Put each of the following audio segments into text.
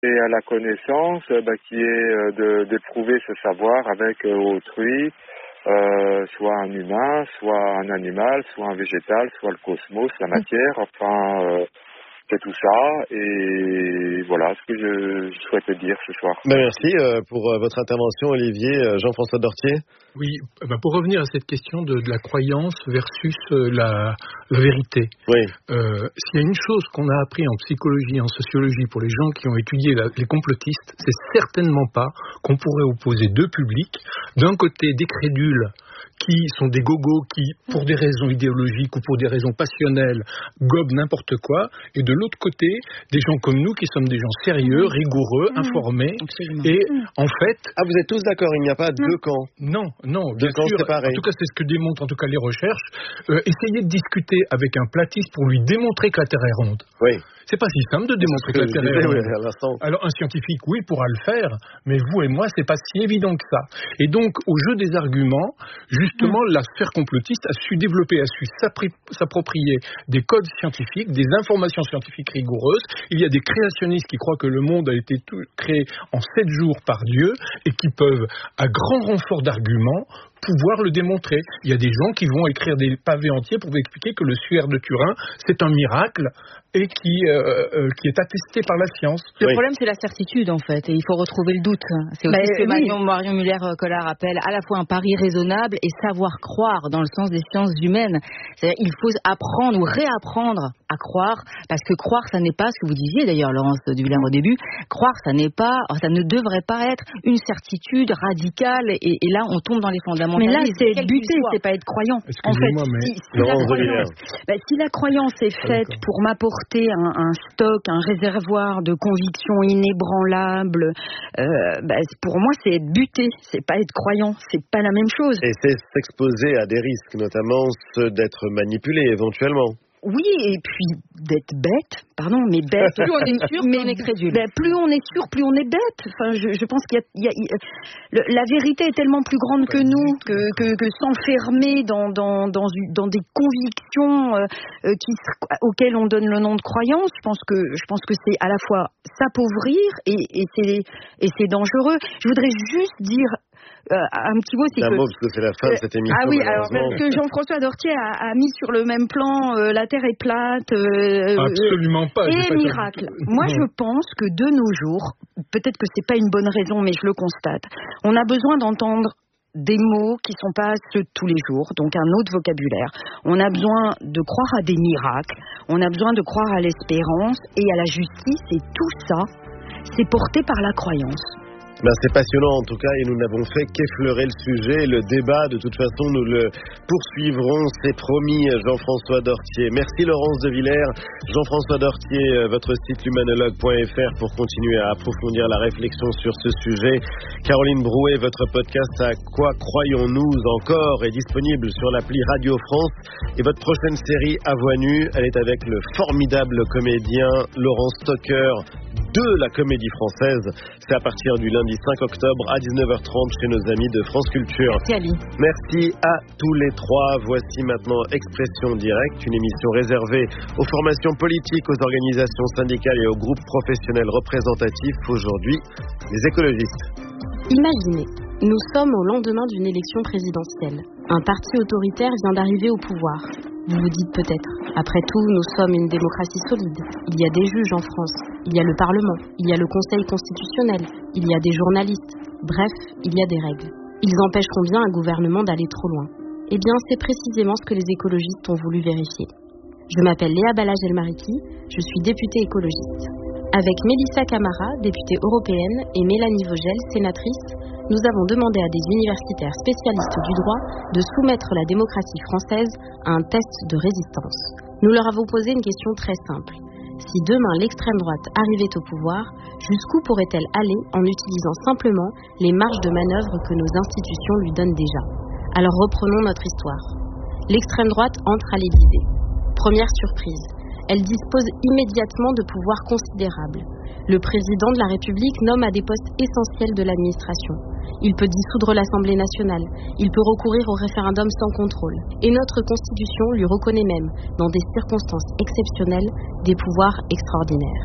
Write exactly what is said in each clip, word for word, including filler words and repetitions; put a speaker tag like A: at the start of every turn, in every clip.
A: Et à la connaissance, euh, bah, qui est euh, de, d'éprouver ce savoir avec euh, autrui, euh, soit un humain, soit un animal, soit un végétal, soit le cosmos, la matière, enfin, euh, c'est tout ça. Et voilà ce que je, je souhaitais dire ce soir.
B: Ben merci euh, pour euh, votre intervention, Olivier. Euh, Jean-François Dortier.
C: Oui, bah pour revenir à cette question de, de la croyance versus euh, la, la vérité.
B: Oui.
C: Euh, s'il y a une chose qu'on a appris en psychologie, en sociologie, pour les gens qui ont étudié la, les complotistes, c'est certainement pas qu'on pourrait opposer deux publics. D'un côté, des crédules qui sont des gogos qui, pour des raisons idéologiques ou pour des raisons passionnelles, gobent n'importe quoi, et de l'autre côté, des gens comme nous qui sommes des gens sérieux, rigoureux, mmh. informés, Absolument. Et mmh. en fait...
B: Ah, vous êtes tous d'accord, il n'y a pas deux camps?
C: Non, non,
B: deux
C: bien
B: camps
C: sûr.
B: séparés.
C: En tout cas, c'est ce que démontrent en tout cas les recherches. Euh, essayez de discuter avec un platiste pour lui démontrer que la Terre est ronde.
B: Oui.
C: C'est pas si simple de démontrer que, que la Terre est ronde.
B: Oui,
C: alors un scientifique, oui, pourra le faire, mais vous et moi, c'est pas si évident que ça. Et donc, au jeu des arguments, justement, mmh. la sphère complotiste a su développer, a su s'approprier des codes scientifiques, des informations scientifiques rigoureuses. Il y a des créationnistes qui croient que le monde a été tout créé en sept jours par Dieu et qui peuvent, à grand renfort d'arguments, pouvoir le démontrer. Il y a des gens qui vont écrire des pavés entiers pour vous expliquer que le suaire de Turin, c'est un miracle et qui, euh, euh, qui est attesté par la science.
D: Le
B: oui.
D: problème, c'est la certitude, en fait, et il faut retrouver le doute. C'est aussi bah, ce que oui. Marion, Marion Muller-Collard appelle à la fois un pari raisonnable et savoir croire, dans le sens des sciences humaines. C'est-à-dire, il faut apprendre ou réapprendre à croire, parce que croire, ça n'est pas, ce que vous disiez d'ailleurs, Laurence Duvillers au début, croire, ça n'est pas, ça ne devrait pas être une certitude radicale, et, et là, on tombe dans les fondamentaux. Mais là, c'est être buté, c'est pas être croyant. En fait,
C: mais...
D: si, si, la croyance, bah, si la croyance est faite ah, pour m'apporter un, un stock, un réservoir de convictions inébranlables, euh, bah, pour moi, c'est être buté, c'est pas être croyant, c'est pas la même chose.
B: Et c'est s'exposer à des risques, notamment ceux d'être manipulé éventuellement.
D: Oui, et puis d'être bête, pardon, mais bête.
E: Plus on est sûr,
D: mais,
E: plus on est crédule.
D: Ben, plus on est sûr, plus on est bête. Enfin, je, je pense qu'il y a, il y a, il y a le, la vérité est tellement plus grande que nous que, que, que s'enfermer dans, dans, dans, dans des convictions euh, qui, auxquelles on donne le nom de croyance. Je pense que, je pense que c'est à la fois s'appauvrir et, et, c'est, et c'est dangereux. Je voudrais juste dire. Euh, un petit mot, c'est,
B: c'est
D: que,
B: un mot, parce que c'est la fin de cette émission.
D: Ah oui, alors parce que Jean-François Dortier a, a mis sur le même plan euh, la Terre est plate. Euh,
C: Absolument pas.
D: Et miracle. Pas... Moi, je pense que de nos jours, peut-être que c'est pas une bonne raison, mais je le constate. On a besoin d'entendre des mots qui sont pas ceux de tous les jours, donc un autre vocabulaire. On a besoin de croire à des miracles. On a besoin de croire à l'espérance et à la justice. Et tout ça, c'est porté par la croyance.
B: Ben, c'est passionnant en tout cas et nous n'avons fait qu'effleurer le sujet. Le débat, de toute façon, nous le poursuivrons, c'est promis. Jean-François Dortier. Merci Laurence Devillers. Jean-François Dortier, votre site humanologue point f r pour continuer à approfondir la réflexion sur ce sujet. Caroline Brouet, votre podcast À quoi croyons-nous encore est disponible sur l'appli Radio France. Et votre prochaine série À voix nue, elle est avec le formidable comédien Laurent Stocker de la Comédie Française. C'est à partir du lundi cinq octobre à dix-neuf heures trente chez nos amis de France Culture.
D: Merci Ali.
B: Merci à tous les trois. Voici maintenant Expression Directe, une émission réservée aux formations politiques, aux organisations syndicales et aux groupes professionnels représentatifs. Aujourd'hui, les écologistes.
F: Imaginez, nous sommes au lendemain d'une élection présidentielle. Un parti autoritaire vient d'arriver au pouvoir. Vous vous dites peut-être, après tout, nous sommes une démocratie solide. Il y a des juges en France, il y a le Parlement, il y a le Conseil constitutionnel, il y a des journalistes. Bref, il y a des règles. Ils empêcheront bien un gouvernement d'aller trop loin. Eh bien, c'est précisément ce que les écologistes ont voulu vérifier. Je m'appelle Léa Balage-Elmariki, je suis députée écologiste. Avec Mélissa Camara, députée européenne, et Mélanie Vogel, sénatrice, nous avons demandé à des universitaires spécialistes du droit de soumettre la démocratie française à un test de résistance. Nous leur avons posé une question très simple. Si demain l'extrême droite arrivait au pouvoir, jusqu'où pourrait-elle aller en utilisant simplement les marges de manœuvre que nos institutions lui donnent déjà ? Alors reprenons notre histoire. L'extrême droite entre à l'Élysée. Première surprise, elle dispose immédiatement de pouvoirs considérables. Le président de la République nomme à des postes essentiels de l'administration. Il peut dissoudre l'Assemblée nationale. Il peut recourir au référendum sans contrôle. Et notre Constitution lui reconnaît même, dans des circonstances exceptionnelles, des pouvoirs extraordinaires.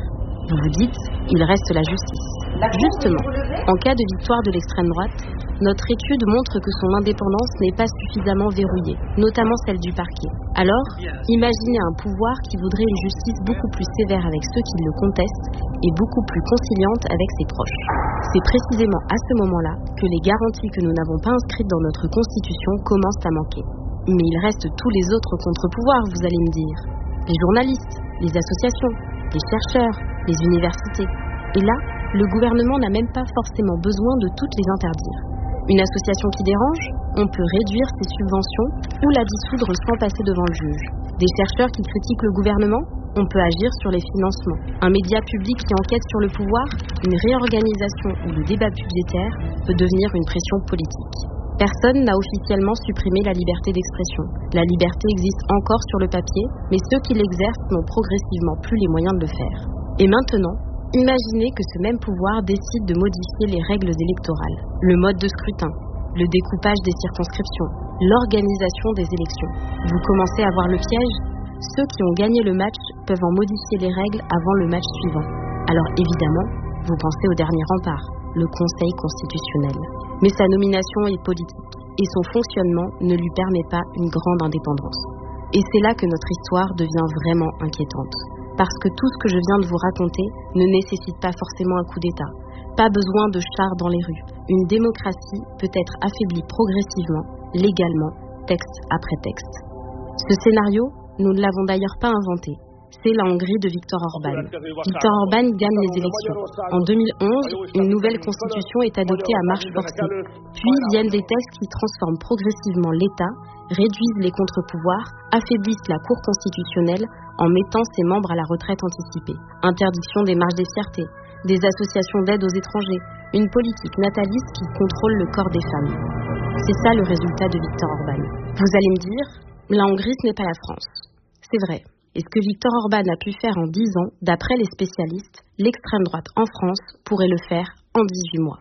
F: Vous vous dites, il reste la justice. Justement, en cas de victoire de l'extrême droite, notre étude montre que son indépendance n'est pas suffisamment verrouillée, notamment celle du parquet. Alors, imaginez un pouvoir qui voudrait une justice beaucoup plus sévère avec ceux qui le contestent et beaucoup plus conciliante avec ses proches. C'est précisément à ce moment-là que les garanties que nous n'avons pas inscrites dans notre Constitution commencent à manquer. Mais il reste tous les autres contre-pouvoirs, vous allez me dire. Les journalistes, les associations, les chercheurs, les universités. Et là, le gouvernement n'a même pas forcément besoin de toutes les interdire. Une association qui dérange, on peut réduire ses subventions ou la dissoudre sans passer devant le juge. Des chercheurs qui critiquent le gouvernement, on peut agir sur les financements. Un média public qui enquête sur le pouvoir, une réorganisation ou le débat budgétaire peut devenir une pression politique. Personne n'a officiellement supprimé la liberté d'expression. La liberté existe encore sur le papier, mais ceux qui l'exercent n'ont progressivement plus les moyens de le faire. Et maintenant, imaginez que ce même pouvoir décide de modifier les règles électorales, le mode de scrutin, le découpage des circonscriptions, l'organisation des élections. Vous commencez à voir le piège ? Ceux qui ont gagné le match peuvent en modifier les règles avant le match suivant. Alors évidemment, vous pensez au dernier rempart, le Conseil constitutionnel. Mais sa nomination est politique et son fonctionnement ne lui permet pas une grande indépendance. Et c'est là que notre histoire devient vraiment inquiétante. Parce que tout ce que je viens de vous raconter ne nécessite pas forcément un coup d'État. Pas besoin de chars dans les rues. Une démocratie peut être affaiblie progressivement, légalement, texte après texte. Ce scénario, nous ne l'avons d'ailleurs pas inventé. C'est la Hongrie de Viktor Orban. Viktor Orban gagne les élections. En deux mille onze, une nouvelle constitution est adoptée à marche forcée. Puis viennent des textes qui transforment progressivement l'État, réduisent les contre-pouvoirs, affaiblissent la Cour constitutionnelle en mettant ses membres à la retraite anticipée. Interdiction des marches des fiertés, des associations d'aide aux étrangers, une politique nataliste qui contrôle le corps des femmes. C'est ça le résultat de Viktor Orban. Vous allez me dire, la Hongrie ce n'est pas la France. C'est vrai. Et ce que Viktor Orban a pu faire en dix ans, d'après les spécialistes, l'extrême droite en France pourrait le faire en dix-huit mois.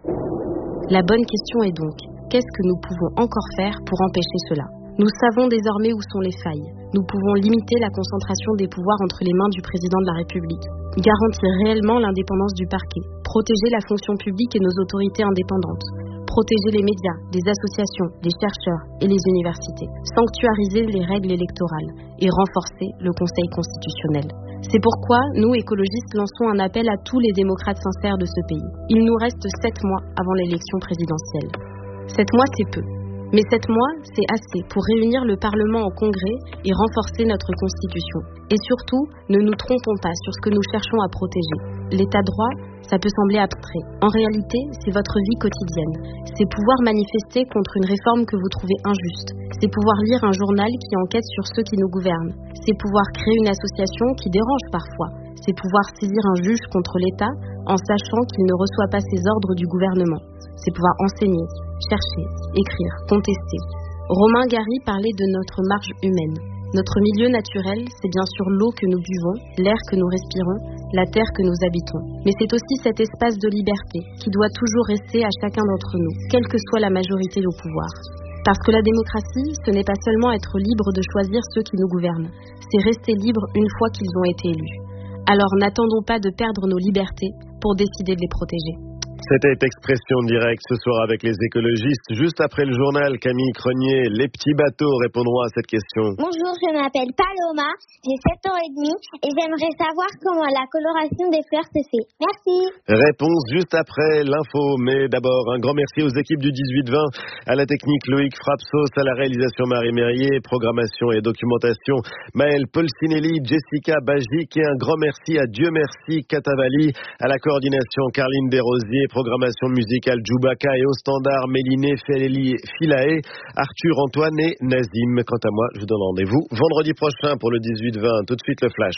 F: La bonne question est donc, qu'est-ce que nous pouvons encore faire pour empêcher cela ? Nous savons désormais où sont les failles. Nous pouvons limiter la concentration des pouvoirs entre les mains du président de la République, garantir réellement l'indépendance du parquet, protéger la fonction publique et nos autorités indépendantes, protéger les médias, les associations, les chercheurs et les universités, sanctuariser les règles électorales et renforcer le Conseil constitutionnel. C'est pourquoi nous, écologistes, lançons un appel à tous les démocrates sincères de ce pays. Il nous reste sept mois avant l'élection présidentielle. Sept mois, c'est peu. Mais sept mois, c'est assez pour réunir le Parlement en congrès et renforcer notre Constitution. Et surtout, ne nous trompons pas sur ce que nous cherchons à protéger. L'état de droit, ça peut sembler abstrait. En réalité, c'est votre vie quotidienne. C'est pouvoir manifester contre une réforme que vous trouvez injuste. C'est pouvoir lire un journal qui enquête sur ceux qui nous gouvernent. C'est pouvoir créer une association qui dérange parfois. C'est pouvoir saisir un juge contre l'État en sachant qu'il ne reçoit pas ses ordres du gouvernement. C'est pouvoir enseigner, chercher, écrire, contester. Romain Gary parlait de notre marge humaine. Notre milieu naturel, c'est bien sûr l'eau que nous buvons, l'air que nous respirons, la terre que nous habitons. Mais c'est aussi cet espace de liberté qui doit toujours rester à chacun d'entre nous, quelle que soit la majorité au pouvoir. Parce que la démocratie, ce n'est pas seulement être libre de choisir ceux qui nous gouvernent, c'est rester libre une fois qu'ils ont été élus. Alors n'attendons pas de perdre nos libertés pour décider de les protéger.
B: C'était Expression Directe ce soir avec les écologistes. Juste après le journal, Camille Cronier, les petits bateaux répondront à cette question.
E: Bonjour, je m'appelle Paloma, j'ai sept ans et demi et j'aimerais savoir comment la coloration des fleurs se fait. Merci.
B: Réponse juste après l'info, mais d'abord un grand merci aux équipes du dix-huit vingt, à la technique Loïc Frapsos, à la réalisation Marie Mérier, programmation et documentation Maëlle Polsinelli, Jessica Bagic et un grand merci à Dieu merci Katavali, à la coordination Carline Desrosiers, programmation musicale Djoubaka et au standard Méliné Filae, Arthur, Antoine et Nazim. Quant à moi, je vous donne rendez-vous vendredi prochain pour le dix-huit vingt. Tout de suite le flash.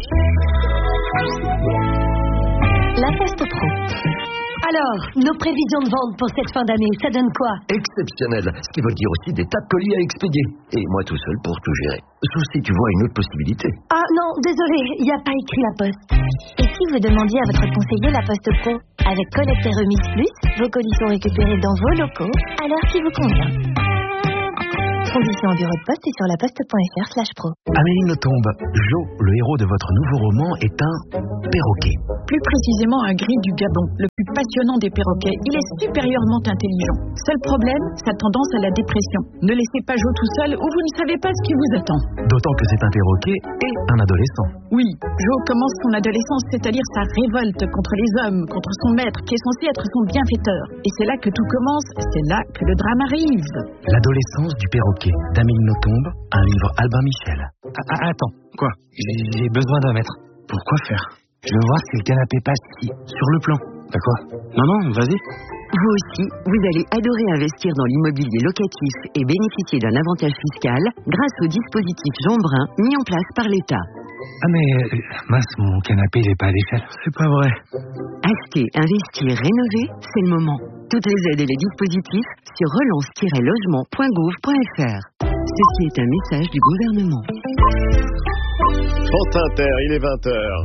G: La Poste Pro. Alors, nos prévisions de vente pour cette fin d'année, ça donne quoi?
H: Exceptionnel, ce qui veut dire aussi des tas de colis à expédier. Et moi tout seul pour tout gérer. Sauf si tu vois une autre possibilité.
G: Ah non, désolé, il n'y a pas écrit La Poste.
I: Et si vous demandiez à votre conseiller La Poste Pro? Avec collecte et remise plus, vos colis sont récupérés dans vos locaux à l'heure qui vous convient. Conditions en bureau de poste et sur laposte.fr slash pro.
J: Amélie Nothomb, Jo, le héros de votre nouveau roman, est un perroquet.
K: Plus précisément un gris du Gabon, le plus passionnant des perroquets. Il est supérieurement intelligent. Seul problème, sa tendance à la dépression. Ne laissez pas Jo tout seul ou vous ne savez pas ce qui vous attend.
J: D'autant que c'est un perroquet et un adolescent.
K: Oui, Jo commence son adolescence, c'est-à-dire sa révolte contre les hommes, contre son maître, qui est censé être son bienfaiteur. Et c'est là que tout commence, c'est là que le drame arrive.
J: L'adolescence du perroquet, d'Amélie Nothomb, un livre Albin Michel.
L: Ah, attends, quoi? J'ai besoin d'un mètre. Pourquoi faire? Je veux voir si le canapé passe ici, sur le plan. D'accord? Non, non, vas-y.
M: Vous aussi, vous allez adorer investir dans l'immobilier locatif et bénéficier d'un avantage fiscal grâce au dispositif Jean Brun mis en place par l'État.
L: Ah mais, mince, mon canapé il est pas à l'échelle. C'est pas vrai.
M: Acheter, investir, rénover, c'est le moment. Toutes les aides et les dispositifs sur relance tiret logement point gouv point fr. Ceci est un message du gouvernement.
B: France Inter, il est vingt heures.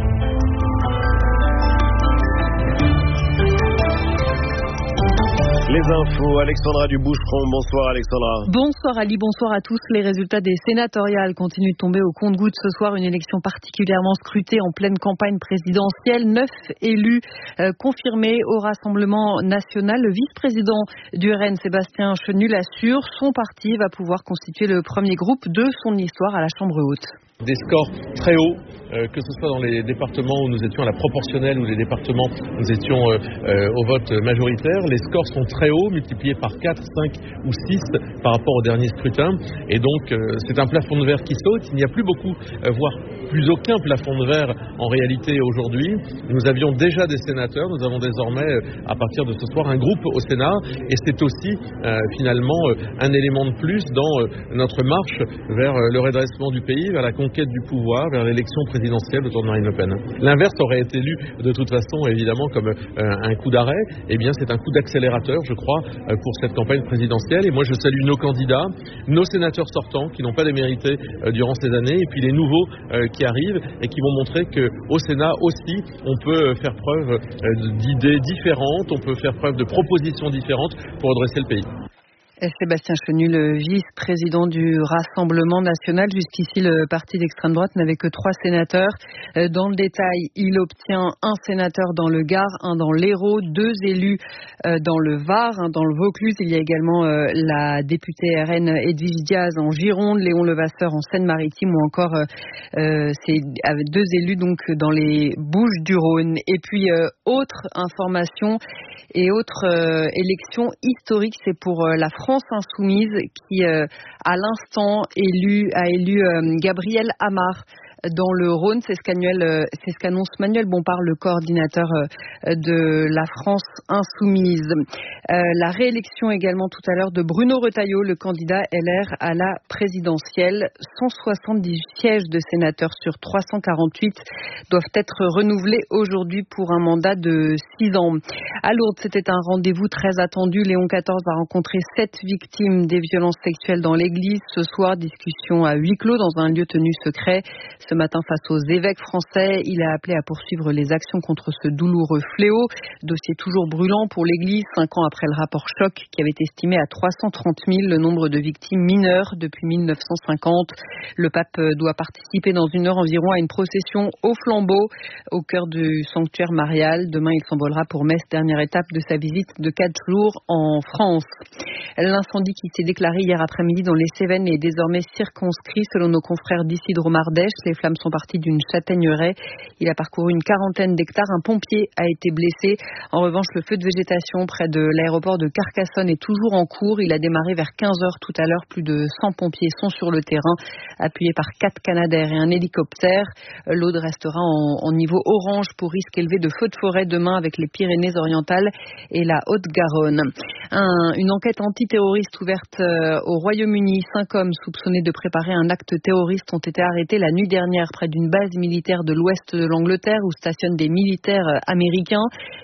B: Les infos, Alexandra Duboucheron. Bonsoir Alexandra.
N: Bonsoir Ali, bonsoir à tous. Les résultats des sénatoriales continuent de tomber au compte-gouttes ce soir. Une élection particulièrement scrutée en pleine campagne présidentielle. Neuf élus euh, confirmés au Rassemblement national. Le vice-président du R N, Sébastien Chenu, l'assure. Son parti va pouvoir constituer le premier groupe de son histoire à la Chambre haute.
O: Des scores très hauts, euh, que ce soit dans les départements où nous étions à la proportionnelle ou les départements où nous étions euh, euh, au vote majoritaire. Les scores sont très hauts, multipliés par quatre, cinq ou six par rapport au dernier scrutin. Et donc, euh, c'est un plafond de verre qui saute. Il n'y a plus beaucoup, euh, voire plus aucun plafond de verre en réalité aujourd'hui. Nous avions déjà des sénateurs. Nous avons désormais, euh, à partir de ce soir, un groupe au Sénat. Et c'est aussi, euh, finalement, euh, un élément de plus dans euh, notre marche vers euh, le redressement du pays, vers la conquête du pouvoir, vers l'élection présidentielle autour de Marine Le Pen. L'inverse aurait été lu de toute façon évidemment comme euh, un coup d'arrêt. Eh bien c'est un coup d'accélérateur je crois euh, pour cette campagne présidentielle et moi je salue nos candidats, nos sénateurs sortants qui n'ont pas démérité euh, durant ces années et puis les nouveaux euh, qui arrivent et qui vont montrer qu'au Sénat aussi on peut faire preuve euh, d'idées différentes, on peut faire preuve de propositions différentes pour redresser le pays.
N: Sébastien Chenu, le vice-président du Rassemblement national. Jusqu'ici, le parti d'extrême droite n'avait que trois sénateurs. Dans le détail, il obtient un sénateur dans le Gard, un dans l'Hérault, deux élus dans le Var, un dans le Vaucluse. Il y a également la députée R N Edwige Diaz en Gironde, Léon Levasseur en Seine-Maritime ou encore euh, c'est avec deux élus donc dans les Bouches-du-Rhône. Et puis, euh, autre information et autre euh, élection historique, c'est pour euh, la France insoumise qui, euh, à l'instant, élu, a élu euh, Gabriel Amar dans le Rhône. C'est ce qu'annuel, euh, c'est ce qu'annonce Manuel Bompard, le coordinateur euh, de la France insoumise. Euh, la réélection également tout à l'heure de Bruno Retailleau, le candidat L R à la présidentielle. cent soixante-dix sièges de sénateurs sur trois cent quarante-huit doivent être renouvelés aujourd'hui pour un mandat de six ans. À Lourdes, c'était un rendez-vous très attendu. Léon quatorze va rencontrer sept victimes des violences sexuelles dans l'église. Ce soir, discussion à huis clos dans un lieu tenu secret. Ce matin, face aux évêques français, il a appelé à poursuivre les actions contre ce douloureux fléau. Dossier toujours brûlant pour l'église, cinq ans après le rapport Choc qui avait estimé à trois cent trente mille le nombre de victimes mineures depuis mille neuf cent cinquante. Le pape doit participer dans une heure environ à une procession au flambeau au cœur du sanctuaire marial. Demain, il s'envolera pour Metz, dernière étape de sa visite de quatre jours en France. L'incendie qui s'est déclaré hier après-midi dans les Cévennes est désormais circonscrit selon nos confrères d'ici de Romardèche. Les flammes sont parties d'une châtaigneraie. Il a parcouru une quarantaine d'hectares. Un pompier a été blessé. En revanche, le feu de végétation près de l'aéroport de Carcassonne est toujours en cours. Il a démarré vers quinze heures tout à l'heure. Plus de cent pompiers sont sur le terrain, appuyés par quatre Canadair et un hélicoptère. L'Aude restera en, en niveau orange pour risque élevé de feux de forêt demain avec les Pyrénées-Orientales et la Haute-Garonne. Un, une enquête antiterroriste ouverte euh, au Royaume-Uni. Cinq hommes soupçonnés de préparer un acte terroriste ont été arrêtés la nuit dernière près d'une base militaire de l'ouest de l'Angleterre où stationnent des militaires américains.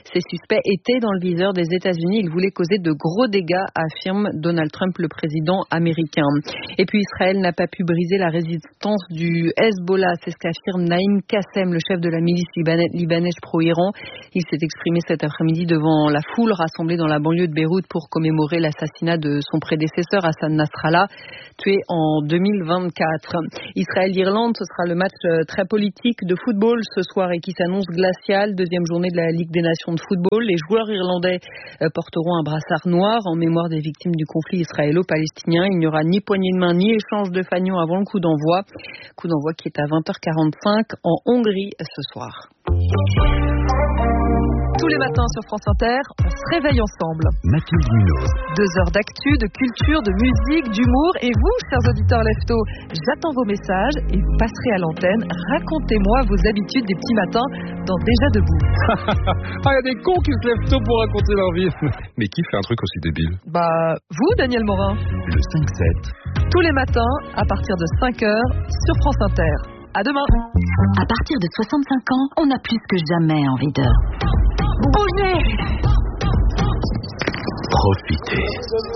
N: Ces suspects étaient dans le viseur des États-Unis. Ils voulaient causer de gros dégâts, affirme Donald Trump, le président américain. Et puis Israël n'a pas pu briser la résistance du Hezbollah. C'est ce qu'affirme Naïm Kassem, le chef de la milice libanaise pro-Iran. Il s'est exprimé cet après-midi devant la foule rassemblée dans la banlieue de Beyrouth pour commémorer l'assassinat de son prédécesseur Hassan Nasrallah, tué en deux mille vingt-quatre. Israël-Irlande, ce sera le match très politique de football ce soir et qui s'annonce glacial. Deuxième journée de la Ligue des Nations de football. Les joueurs irlandais porteront un brassard noir en mémoire des victimes du conflit israélo-palestinien. Il n'y aura ni poignée de main ni échange de fanions avant le coup d'envoi. Coup d'envoi qui est à vingt heures quarante-cinq en Hongrie ce soir. Tous les matins sur France Inter, on se réveille ensemble.
J: Mathilde Munoz.
N: Deux heures d'actu, de culture, de musique, d'humour. Et vous, chers auditeurs lefto, j'attends vos messages et vous passerez à l'antenne. Racontez-moi vos habitudes des petits matins dans Déjà Debout.
C: Ah, il y a des cons qui se lèvent tôt pour raconter leur vie. Mais qui fait un truc aussi débile?
N: Bah, vous, Daniel Morin.
J: Le cinq sept.
N: Tous les matins, à partir de cinq heures, sur France Inter. À demain.
I: À partir de soixante-cinq ans, on a plus que jamais envie de... bouger.
J: Profitez.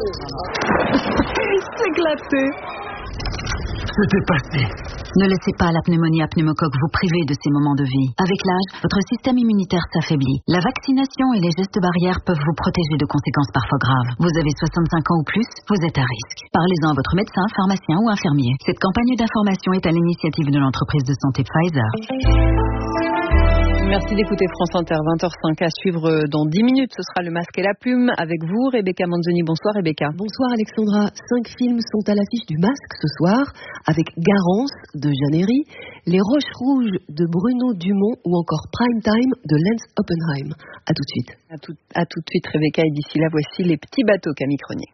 N: S'éclater.
J: C'était passé.
I: Ne laissez pas la pneumonie à pneumocoque vous priver de ces moments de vie. Avec l'âge, votre système immunitaire s'affaiblit. La vaccination et les gestes barrières peuvent vous protéger de conséquences parfois graves. Vous avez soixante-cinq ans ou plus, vous êtes à risque. Parlez-en à votre médecin, pharmacien ou infirmier. Cette campagne d'information est à l'initiative de l'entreprise de santé Pfizer.
N: Merci d'écouter France Inter, vingt heures cinq à suivre dans dix minutes. Ce sera le masque et la plume avec vous, Rebecca Manzoni. Bonsoir, Rebecca.
P: Bonsoir, Alexandra. Cinq films sont à l'affiche du masque ce soir avec Garance de Jeanne Herry, Les Roches Rouges de Bruno Dumont ou encore Prime Time de Lance Oppenheim. À tout de suite.
N: À tout, à tout de suite, Rebecca. Et d'ici là, voici les petits bateaux Camille Cronier.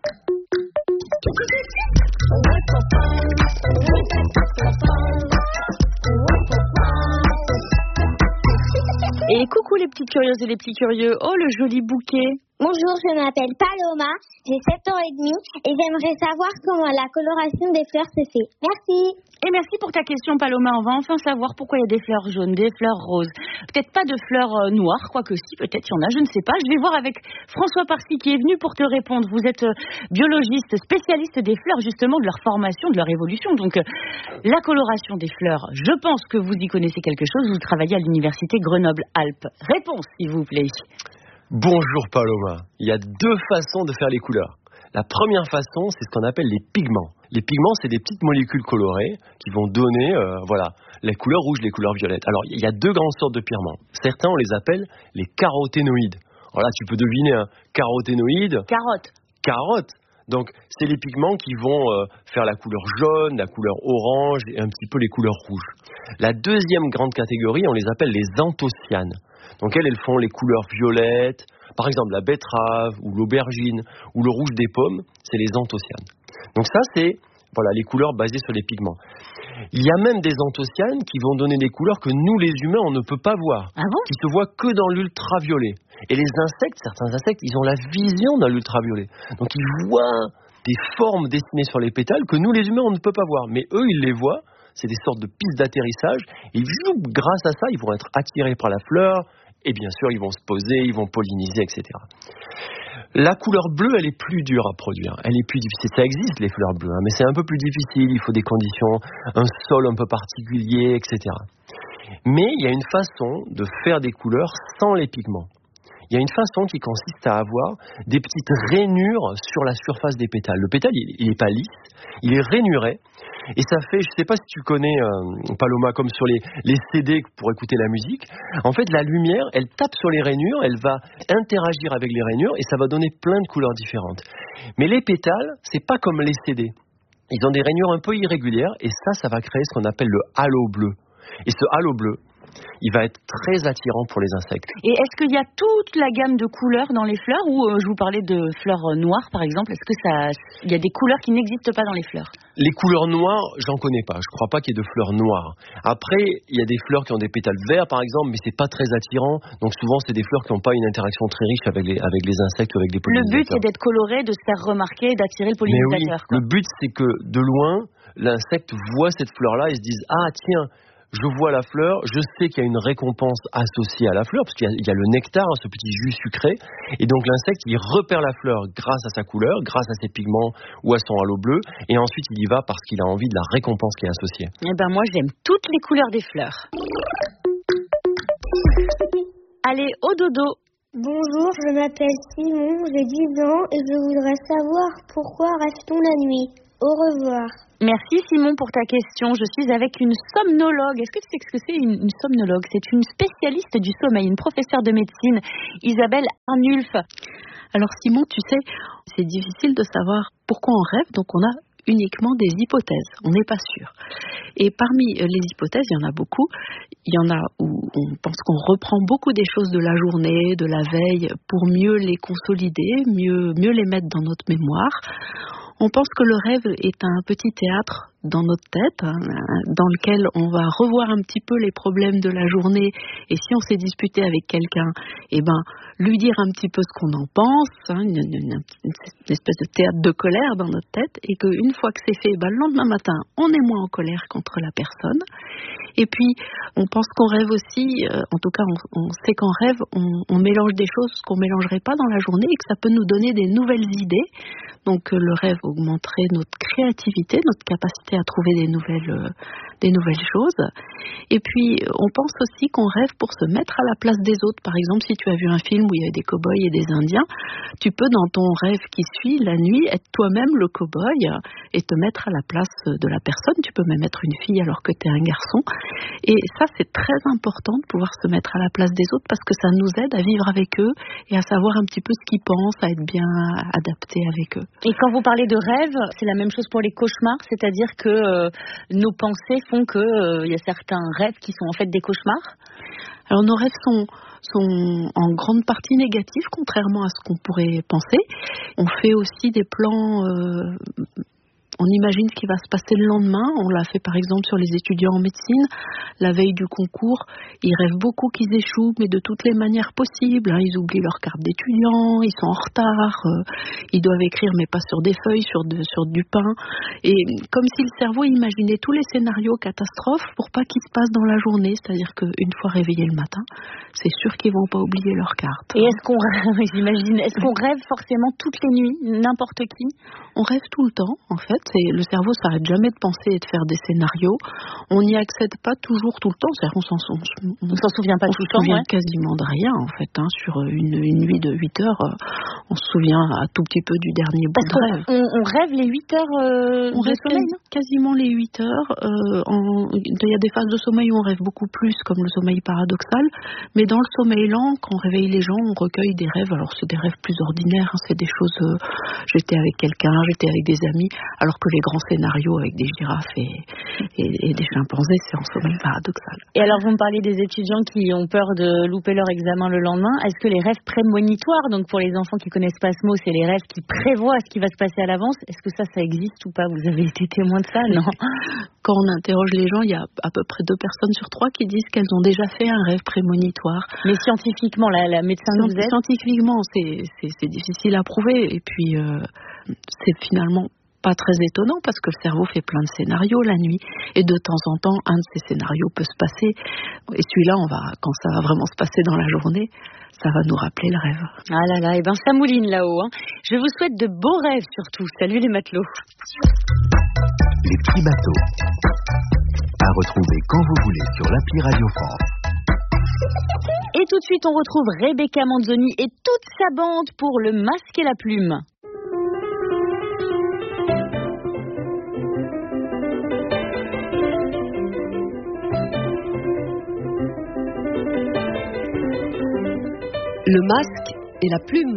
N: Et coucou les petites curieuses et les petits curieux. Oh, le joli bouquet.
E: Bonjour, je m'appelle Paloma, j'ai sept ans et demi et j'aimerais savoir comment la coloration des fleurs se fait. Merci.
D: Et merci pour ta question, Paloma. On va enfin savoir pourquoi il y a des fleurs jaunes, des fleurs roses. Peut-être pas de fleurs euh, noires, quoique si, peut-être il y en a, je ne sais pas. Je vais voir avec François Parcy qui est venu pour te répondre. Vous êtes euh, biologiste, spécialiste des fleurs, justement, de leur formation, de leur évolution. Donc, euh, la coloration des fleurs, je pense que vous y connaissez quelque chose. Vous travaillez à l'université Grenoble-Alpes. Réponse, s'il vous plaît.
Q: Bonjour Paloma. Il y a deux façons de faire les couleurs. La première façon, c'est ce qu'on appelle les pigments. Les pigments, c'est des petites molécules colorées qui vont donner euh, voilà, les couleurs rouges, les couleurs violettes. Alors, il y a deux grandes sortes de pigments. Certains, on les appelle les caroténoïdes. Alors là, tu peux deviner un caroténoïde.
D: Carotte.
Q: Carotte. Donc, c'est les pigments qui vont euh, faire la couleur jaune, la couleur orange et un petit peu les couleurs rouges. La deuxième grande catégorie, on les appelle les anthocyanes. Donc, elles, elles font les couleurs violettes. Par exemple, la betterave ou l'aubergine ou le rouge des pommes, c'est les anthocyanes. Donc ça, c'est voilà, les couleurs basées sur les pigments. Il y a même des anthocyanes qui vont donner des couleurs que nous, les humains, on ne peut pas voir.
D: Ah bon ?
Q: Qui se voient que dans l'ultraviolet. Et les insectes, certains insectes, ils ont la vision dans l'ultraviolet. Donc ils voient des formes dessinées sur les pétales que nous, les humains, on ne peut pas voir. Mais eux, ils les voient. C'est des sortes de pistes d'atterrissage. Et grâce à ça, ils vont être attirés par la fleur. Et bien sûr, ils vont se poser, ils vont polliniser, et cetera. La couleur bleue, elle est plus dure à produire. Elle est plus difficile. Ça existe, les fleurs bleues, hein, mais c'est un peu plus difficile. Il faut des conditions, un sol un peu particulier, et cetera. Mais il y a une façon de faire des couleurs sans les pigments. Il y a une façon qui consiste à avoir des petites rainures sur la surface des pétales. Le pétale, il n'est pas lisse, il est rainuré. Et ça fait, je ne sais pas si tu connais, euh, Paloma, comme sur les, les C D pour écouter la musique. En fait, la lumière, elle tape sur les rainures, elle va interagir avec les rainures et ça va donner plein de couleurs différentes. Mais les pétales, c'est pas comme les C D. Ils ont des rainures un peu irrégulières et ça, ça va créer ce qu'on appelle le halo bleu. Et ce halo bleu, il va être très attirant pour les insectes.
D: Et est-ce qu'il y a toute la gamme de couleurs dans les fleurs ou euh, je vous parlais de fleurs noires par exemple, est-ce que ça, il y a des couleurs qui n'existent pas dans les fleurs ?
Q: Les couleurs noires, j'en connais pas. Je crois pas qu'il y ait de fleurs noires. Après, il y a des fleurs qui ont des pétales verts par exemple, mais c'est pas très attirant. Donc souvent, c'est des fleurs qui n'ont pas une interaction très riche avec les, avec les insectes ou avec les pollinisateurs.
D: Le but, c'est d'être coloré, de se faire remarquer, d'attirer le pollinisateur.
Q: Mais oui, le but, c'est que de loin, l'insecte voit cette fleur-là et se dise « Ah tiens, je vois la fleur, je sais qu'il y a une récompense associée à la fleur, parce qu'il y a, il y a le nectar, ce petit jus sucré, et donc l'insecte, il repère la fleur grâce à sa couleur, grâce à ses pigments ou à son halo bleu, et ensuite il y va parce qu'il a envie de la récompense qui est associée.
R: Eh ben moi, j'aime toutes les couleurs des fleurs. Allez, au dodo.
E: Bonjour, je m'appelle Simon, j'ai dix ans et je voudrais savoir pourquoi reste-t-on la nuit. Au revoir.
R: Merci Simon pour ta question. Je suis avec une somnologue. Est-ce que tu sais ce que c'est une, une somnologue? C'est une spécialiste du sommeil, une professeure de médecine, Isabelle Arnulf.
F: Alors Simon, tu sais, c'est difficile de savoir pourquoi on rêve, donc on a uniquement des hypothèses, on n'est pas sûr. Et parmi les hypothèses, il y en a beaucoup. Il y en a où on pense qu'on reprend beaucoup des choses de la journée, de la veille, pour mieux les consolider, mieux, mieux les mettre dans notre mémoire. On pense que le rêve est un petit théâtre dans notre tête, hein, dans lequel on va revoir un petit peu les problèmes de la journée, et si on s'est disputé avec quelqu'un, eh ben, lui dire un petit peu ce qu'on en pense, hein, une, une, une, une espèce de théâtre de colère dans notre tête, et qu'une fois que c'est fait, ben, le lendemain matin, on est moins en colère contre la personne. Et puis, on pense qu'on rêve aussi, euh, en tout cas, on, on sait qu'en rêve, on, on mélange des choses qu'on ne mélangerait pas dans la journée, et que ça peut nous donner des nouvelles idées. Donc, euh, le rêve augmenterait notre créativité, notre capacité à trouver des nouvelles, euh, des nouvelles choses. Et puis, on pense aussi qu'on rêve pour se mettre à la place des autres. Par exemple, si tu as vu un film où il y avait des cow-boys et des indiens, tu peux, dans ton rêve qui suit, la nuit, être toi-même le cow-boy et te mettre à la place de la personne. Tu peux même être une fille alors que tu es un garçon. Et ça, c'est très important de pouvoir se mettre à la place des autres, parce que ça nous aide à vivre avec eux et à savoir un petit peu ce qu'ils pensent, à être bien adapté avec eux.
R: Et quand vous parlez de rêve, c'est la même chose pour les cauchemars, c'est-à-dire que euh, nos pensées font qu'il euh, y a certains rêves qui sont en fait des cauchemars?
F: Alors nos rêves sont, sont en grande partie négatifs, contrairement à ce qu'on pourrait penser. On fait aussi des plans... Euh, On imagine ce qui va se passer le lendemain. On l'a fait par exemple sur les étudiants en médecine. La veille du concours, ils rêvent beaucoup qu'ils échouent, mais de toutes les manières possibles. Ils oublient leur carte d'étudiant, ils sont en retard, ils doivent écrire mais pas sur des feuilles, sur, de, sur du pain. Et comme si le cerveau imaginait tous les scénarios catastrophes pour pas qu'ils se passent dans la journée. C'est-à-dire qu'une fois réveillés le matin, c'est sûr qu'ils vont pas oublier leur carte.
R: Et est-ce qu'on rêve, j'imagine, est-ce qu'on rêve forcément toutes les nuits, n'importe qui?
F: On rêve tout le temps, en fait. C'est, le cerveau s'arrête jamais de penser et de faire des scénarios. On n'y accède pas toujours tout le temps. C'est-à-dire qu'on s'en, on, on, on s'en souvient pas
R: tout
F: le
R: temps. On se
F: souvient
R: ouais.
F: quasiment de rien, en fait. Hein. Sur une, une nuit de huit heures, on se souvient un tout petit peu du dernier bout de rêve.
R: On, on rêve les huit heures euh,
F: on
R: de
F: rêve
R: sommeil,
F: quasi, quasiment les huit heures. Euh, en, il y a des phases de sommeil où on rêve beaucoup plus, comme le sommeil paradoxal. Mais dans le sommeil lent, quand on réveille les gens, on recueille des rêves. Alors, c'est des rêves plus ordinaires. Hein. C'est des choses... Euh, j'étais avec quelqu'un, j'étais avec des amis, alors que les grands scénarios avec des girafes et, et, et des chimpanzés, c'est en sommeil paradoxal.
R: Et alors, vous me parlez des étudiants qui ont peur de louper leur examen le lendemain. Est-ce que les rêves prémonitoires, donc pour les enfants qui connaissent pas ce mot, c'est les rêves qui prévoient ce qui va se passer à l'avance, est-ce que ça, ça existe ou pas? Vous avez été témoin de ça, non?
F: Quand on interroge les gens, il y a à peu près deux personnes sur trois qui disent qu'elles ont déjà fait un rêve prémonitoire.
R: Mais scientifiquement, la, la médecin que vous êtes?
F: Scientifiquement, c'est, c'est, c'est difficile à prouver. Et puis, euh, c'est finalement pas très étonnant parce que le cerveau fait plein de scénarios la nuit. Et de temps en temps, un de ces scénarios peut se passer. Et celui-là, on va, quand ça va vraiment se passer dans la journée, ça va nous rappeler le rêve.
R: Ah là là, et ben ça mouline là-haut. Hein. Je vous souhaite de beaux rêves surtout. Salut les matelots.
J: Les petits bateaux. À retrouver quand vous voulez sur l'appli Radio France.
R: Et tout de suite, on retrouve Rebecca Manzoni et toute sa bande pour le masque et la plume.
P: Le masque et la plume.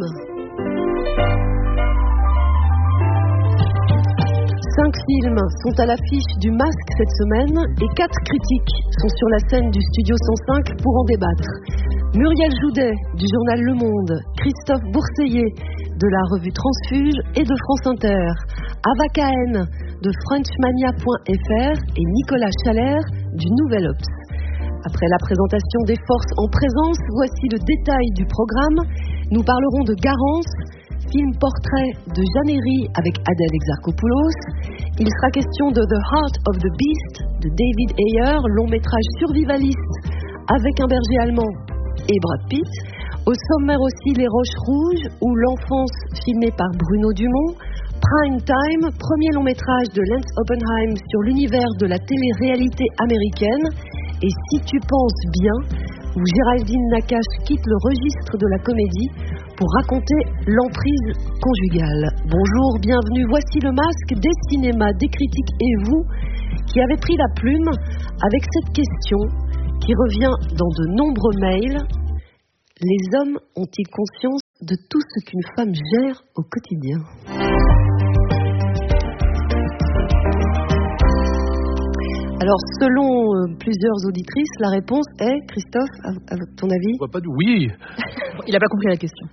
P: Cinq films sont à l'affiche du Masque cette semaine et quatre critiques sont sur la scène du Studio cent cinq pour en débattre. Muriel Joudet du journal Le Monde, Christophe Bourseiller de la revue Transfuge et de France Inter, Ava Cahen de Frenchmania point F R et Nicolas Chalère du Nouvel Obs. Après la présentation des forces en présence, voici le détail du programme. Nous parlerons de Garance, film portrait de Jeannery avec Adèle Exarchopoulos. Il sera question de The Heart of the Beast de David Ayer, long métrage survivaliste avec un berger allemand et Brad Pitt. Au sommaire aussi Les Roches Rouges ou L'Enfance filmé par Bruno Dumont. Prime Time, premier long métrage de Lance Oppenheim sur l'univers de la télé-réalité américaine. Et Si tu penses bien, où Géraldine Nakache quitte le registre de la comédie pour raconter l'emprise conjugale. Bonjour, bienvenue, voici le masque des cinémas, des critiques et vous qui avez pris la plume avec cette question qui revient dans de nombreux mails. Les hommes ont-ils conscience de tout ce qu'une femme gère au quotidien ? Alors, selon euh, plusieurs auditrices, la réponse est, Christophe, à, à ton avis ?
C: On voit pas de oui.
D: Il n'a pas compris la question.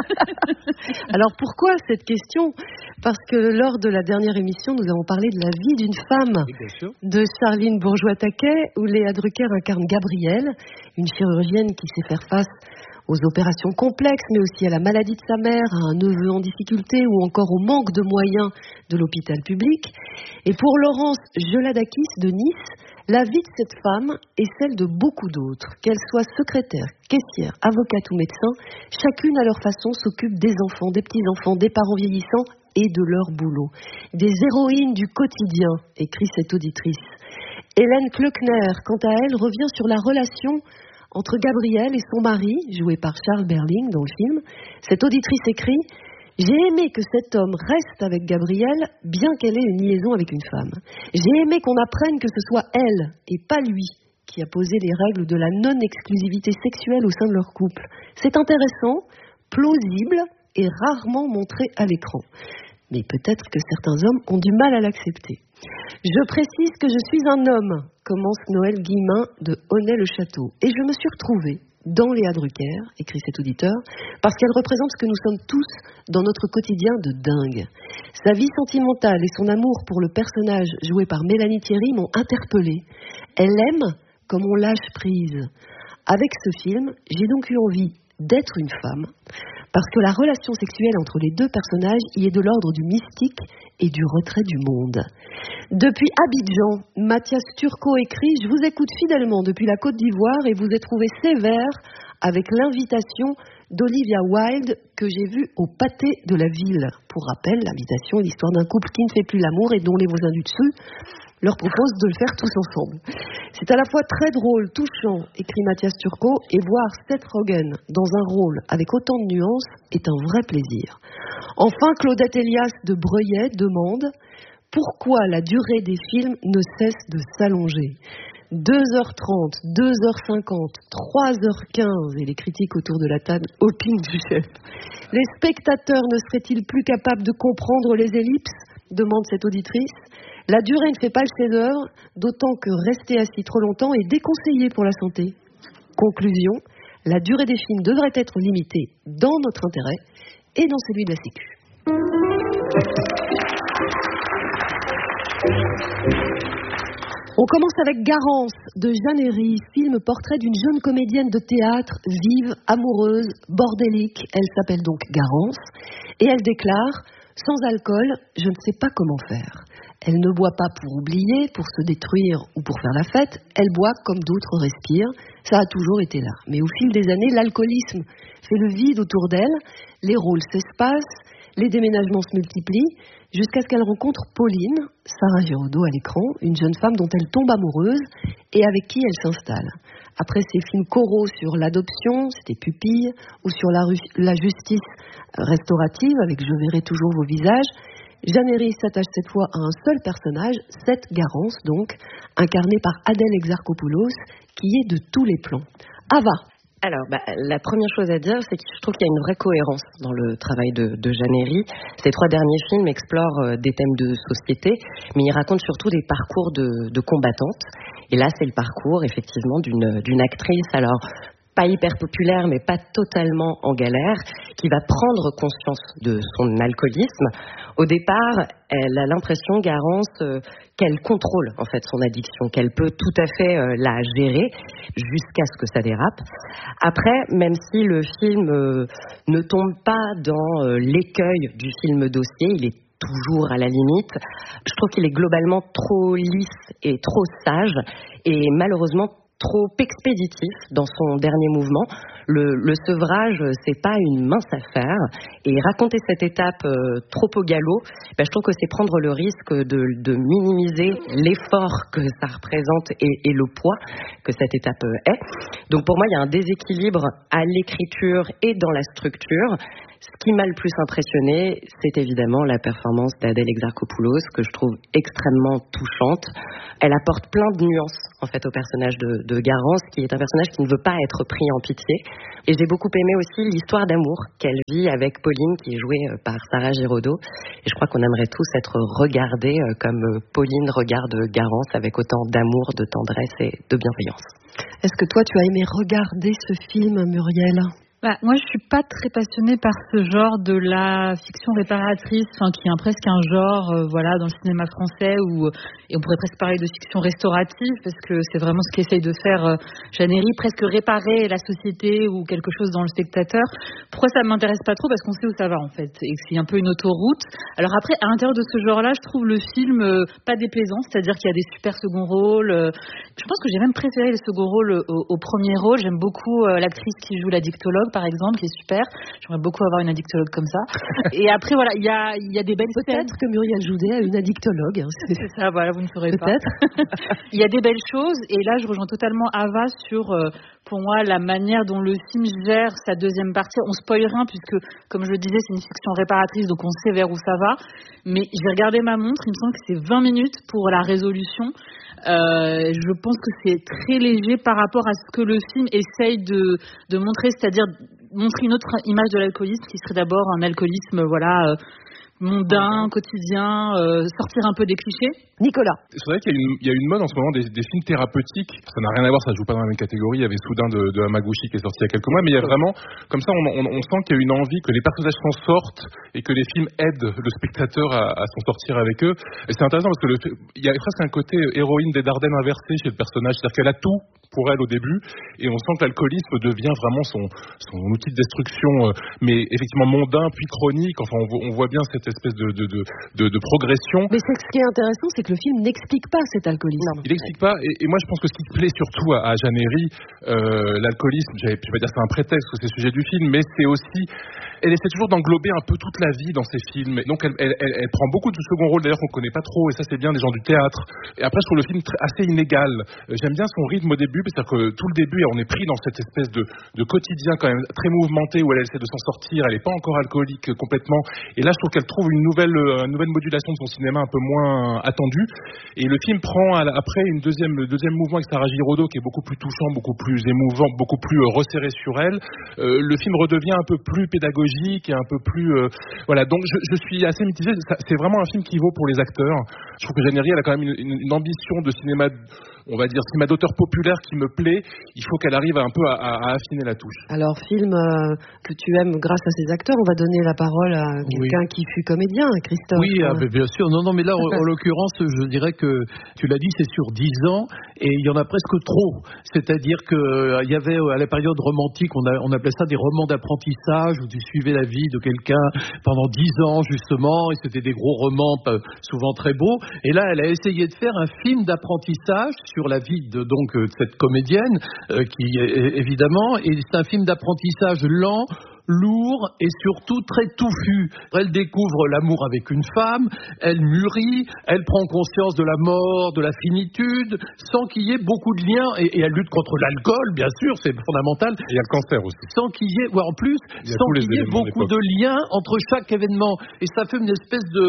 P: Alors, pourquoi cette question ? Parce que lors de la dernière émission, nous avons parlé de la vie d'une femme,
C: oui,
P: de Charline Bourgeois-Taquet, où Léa Drucker incarne Gabrielle, une chirurgienne qui sait faire face aux opérations complexes, mais aussi à la maladie de sa mère, à un neveu en difficulté ou encore au manque de moyens de l'hôpital public. Et pour Laurence Joladakis de Nice, la vie de cette femme est celle de beaucoup d'autres. Qu'elles soient secrétaires, caissières, avocates ou médecins, chacune à leur façon s'occupe des enfants, des petits-enfants, des parents vieillissants et de leur boulot. Des héroïnes du quotidien, écrit cette auditrice. Hélène Kleukner, quant à elle, revient sur la relation entre Gabrielle et son mari, joué par Charles Berling dans le film. Cette auditrice écrit « J'ai aimé que cet homme reste avec Gabrielle, bien qu'elle ait une liaison avec une femme. J'ai aimé qu'on apprenne que ce soit elle, et pas lui, qui a posé les règles de la non-exclusivité sexuelle au sein de leur couple. C'est intéressant, plausible et rarement montré à l'écran. Mais peut-être que certains hommes ont du mal à l'accepter. Je précise que je suis un homme, commence Noël Guillemin de Honnay-le-Château. Et je me suis retrouvée dans Léa Drucker, écrit cet auditeur, parce qu'elle représente ce que nous sommes tous dans notre quotidien de dingue. Sa vie sentimentale et son amour pour le personnage joué par Mélanie Thierry m'ont interpellée. Elle aime comme on lâche prise. Avec ce film, j'ai donc eu envie d'être une femme, parce que la relation sexuelle entre les deux personnages y est de l'ordre du mystique et du retrait du monde. Depuis Abidjan, Mathias Turcot écrit « Je vous écoute fidèlement depuis la Côte d'Ivoire et vous ai trouvé sévère avec l'invitation d'Olivia Wilde que j'ai vue au pâté de la ville. » Pour rappel, l'invitation est l'histoire d'un couple qui ne fait plus l'amour et dont les voisins du dessus leur proposent de le faire tous ensemble. C'est à la fois très drôle, touchant, écrit Mathias Turcot, et voir Seth Rogen dans un rôle avec autant de nuances est un vrai plaisir. Enfin, Claudette Elias de Breuillet demande « Pourquoi la durée des films ne cesse de s'allonger ? deux heures trente, deux heures cinquante, trois heures quinze, et les critiques autour de la table opinent du chef. Les spectateurs ne seraient-ils plus capables de comprendre les ellipses ? Demande cette auditrice. La durée ne fait pas le chef-d'œuvre, d'autant que rester assis trop longtemps est déconseillé pour la santé. Conclusion, la durée des films devrait être limitée dans notre intérêt et dans celui de la Sécu. On commence avec Garance de Jeannery, film portrait d'une jeune comédienne de théâtre, vive, amoureuse, bordélique. Elle s'appelle donc Garance et elle déclare « Sans alcool, je ne sais pas comment faire. Elle ne boit pas pour oublier, pour se détruire ou pour faire la fête. Elle boit comme d'autres respirent. Ça a toujours été là. Mais au fil des années, l'alcoolisme fait le vide autour d'elle. Les rôles s'espacent, les déménagements se multiplient, jusqu'à ce qu'elle rencontre Pauline, Sarah Giraudot à l'écran, une jeune femme dont elle tombe amoureuse et avec qui elle s'installe. Après ses films choraux sur l'adoption, c'était Pupille, ou sur la, la justice restaurative avec Je verrai toujours vos visages, Jeannery s'attache cette fois à un seul personnage, cette Garance donc, incarnée par Adèle Exarchopoulos, qui est de tous les plans. Ava.
S: Alors, bah, la première chose à dire, c'est que je trouve qu'il y a une vraie cohérence dans le travail de, de Jeannery. Ces trois derniers films explorent euh, des thèmes de société, mais ils racontent surtout des parcours de, de combattantes. Et là, c'est le parcours, effectivement, d'une, d'une actrice. Alors, pas hyper populaire, mais pas totalement en galère, qui va prendre conscience de son alcoolisme. Au départ, elle a l'impression, Garance, euh, qu'elle contrôle en fait son addiction, qu'elle peut tout à fait euh, la gérer jusqu'à ce que ça dérape. Après, même si le film euh, ne tombe pas dans euh, l'écueil du film dossier, il est toujours à la limite. Je trouve qu'il est globalement trop lisse et trop sage et malheureusement trop expéditif dans son dernier mouvement. Le, le sevrage, c'est pas une mince affaire. Et raconter cette étape euh, trop au galop, ben, je trouve que c'est prendre le risque de, de minimiser l'effort que ça représente et, et le poids que cette étape est. Donc pour moi, il y a un déséquilibre à l'écriture et dans la structure. Ce qui m'a le plus impressionné, c'est évidemment la performance d'Adèle Exarchopoulos, que je trouve extrêmement touchante. Elle apporte plein de nuances, en fait, au personnage de, de Garance, qui est un personnage qui ne veut pas être pris en pitié. Et j'ai beaucoup aimé aussi l'histoire d'amour qu'elle vit avec Pauline, qui est jouée par Sarah Giraudot. Et je crois qu'on aimerait tous être regardés comme Pauline regarde Garance, avec autant d'amour, de tendresse et de bienveillance.
P: Est-ce que toi, tu as aimé regarder ce film, Muriel ?
R: Bah, moi, je suis pas très passionnée par ce genre de la fiction réparatrice, enfin, qui est presque un genre, euh, voilà, dans le cinéma français où, et on pourrait presque parler de fiction restaurative, parce que c'est vraiment ce qu'essaye de faire euh, Jeanne Herry, presque réparer la société ou quelque chose dans le spectateur. Pourquoi ça m'intéresse pas trop? Parce qu'on sait où ça va, en fait, et que c'est un peu une autoroute. Alors après, à l'intérieur de ce genre-là, je trouve le film euh, pas déplaisant, c'est-à-dire qu'il y a des super seconds rôles. Euh, je pense que j'ai même préféré les seconds rôles au, au premier rôle. J'aime beaucoup euh, l'actrice qui joue la dictologue, par exemple, qui est super. J'aimerais beaucoup avoir une addictologue comme ça. Et après, voilà, il y a, y a des belles
P: Peut-être
R: scènes.
P: que Muriel Joudet a une addictologue. Hein.
R: C'est... c'est ça, voilà, vous ne saurez pas.
P: Peut-être.
R: Il y a des belles choses. Et là, je rejoins totalement Ava sur, euh, pour moi, la manière dont le film gère sa deuxième partie. On spoil rien, puisque, comme je le disais, c'est une fiction réparatrice, donc on sait vers où ça va. Mais j'ai regardé ma montre, il me semble que c'est vingt minutes pour la résolution. Euh, je pense que c'est très léger par rapport à ce que le film essaye de, de montrer, c'est-à-dire montrer une autre image de l'alcoolisme qui serait d'abord un alcoolisme, voilà, euh, mondain, quotidien, euh, sortir un peu des clichés.
P: Nicolas.
O: C'est vrai qu'il y a une, il y a une mode en ce moment des, des films thérapeutiques. Ça n'a rien à voir, ça joue pas dans la même catégorie. Il y avait Soudain de, de Hamaguchi qui est sorti il y a quelques mois, mais il y a vraiment, comme ça, on, on, on sent qu'il y a une envie que les personnages s'en sortent et que les films aident le spectateur à, à s'en sortir avec eux. Et c'est intéressant parce que le, il y a presque un côté héroïne des Dardennes inversé chez le personnage, c'est-à-dire qu'elle a tout pour elle au début, et on sent que l'alcoolisme devient vraiment son, son outil de destruction, euh, mais effectivement mondain puis chronique. Enfin, on, on voit bien cette espèce de, de, de, de, de progression.
P: Mais c'est, ce qui est intéressant, c'est que le film n'explique pas cet alcoolisme.
O: Il n'explique pas, et, et moi je pense que ce qui plaît surtout à, à Jeanne Herry, euh, l'alcoolisme, je vais pas dire c'est un prétexte, que c'est le sujet du film, mais c'est aussi, elle essaie toujours d'englober un peu toute la vie dans ses films. Donc elle, elle, elle, elle prend beaucoup de second rôle d'ailleurs qu'on connaît pas trop, et ça c'est bien des gens du théâtre. Et après je trouve le film très, assez inégal. Euh, j'aime bien son rythme au début, c'est-à-dire que tout le début on est pris dans cette espèce de, de quotidien quand même très mouvementé où elle essaie de s'en sortir, elle n'est pas encore alcoolique complètement. Et là je trouve qu'elle trouve une nouvelle, euh, une nouvelle modulation de son cinéma un peu moins attendue. Et le film prend à la, après une deuxième, le deuxième mouvement avec Sarah Giraudot qui est beaucoup plus touchant, beaucoup plus émouvant, beaucoup plus euh, resserré sur elle. Euh, le film redevient un peu plus pédagogique et un peu plus euh, voilà. Donc je, je suis assez mitigé. Ça, c'est vraiment un film qui vaut pour les acteurs. Je trouve que Jeanne Herry elle a quand même une, une, une ambition de cinéma, on va dire cinéma d'auteur populaire qui me plaît. Il faut qu'elle arrive un peu à, à, à affiner la touche.
P: Alors film euh, que tu aimes grâce à ces acteurs, on va donner la parole à quelqu'un oui. qui fut comédien, Christophe.
T: Oui, ah, bien sûr. Non, non, mais là, en, en l'occurrence, je dirais que tu l'as dit, c'est sur dix ans et il y en a presque trop. C'est-à-dire que euh, il y avait à la période romantique, on, a, on appelait ça des romans d'apprentissage où tu suivais la vie de quelqu'un pendant dix ans justement, et c'était des gros romans souvent très beaux. Et là, elle a essayé de faire un film d'apprentissage sur la vie de donc de cette comédienne, euh, qui évidemment, et c'est un film d'apprentissage lent, lourd et surtout très touffu. Elle découvre l'amour avec une femme, elle mûrit, elle prend conscience de la mort, de la finitude, sans qu'il y ait beaucoup de liens, et, et elle lutte contre l'alcool, bien sûr, c'est fondamental.
O: Et il y a le cancer aussi.
T: Sans qu'il y ait, ou en plus, sans qu'il y ait beaucoup de liens entre chaque événement. Et ça fait une espèce de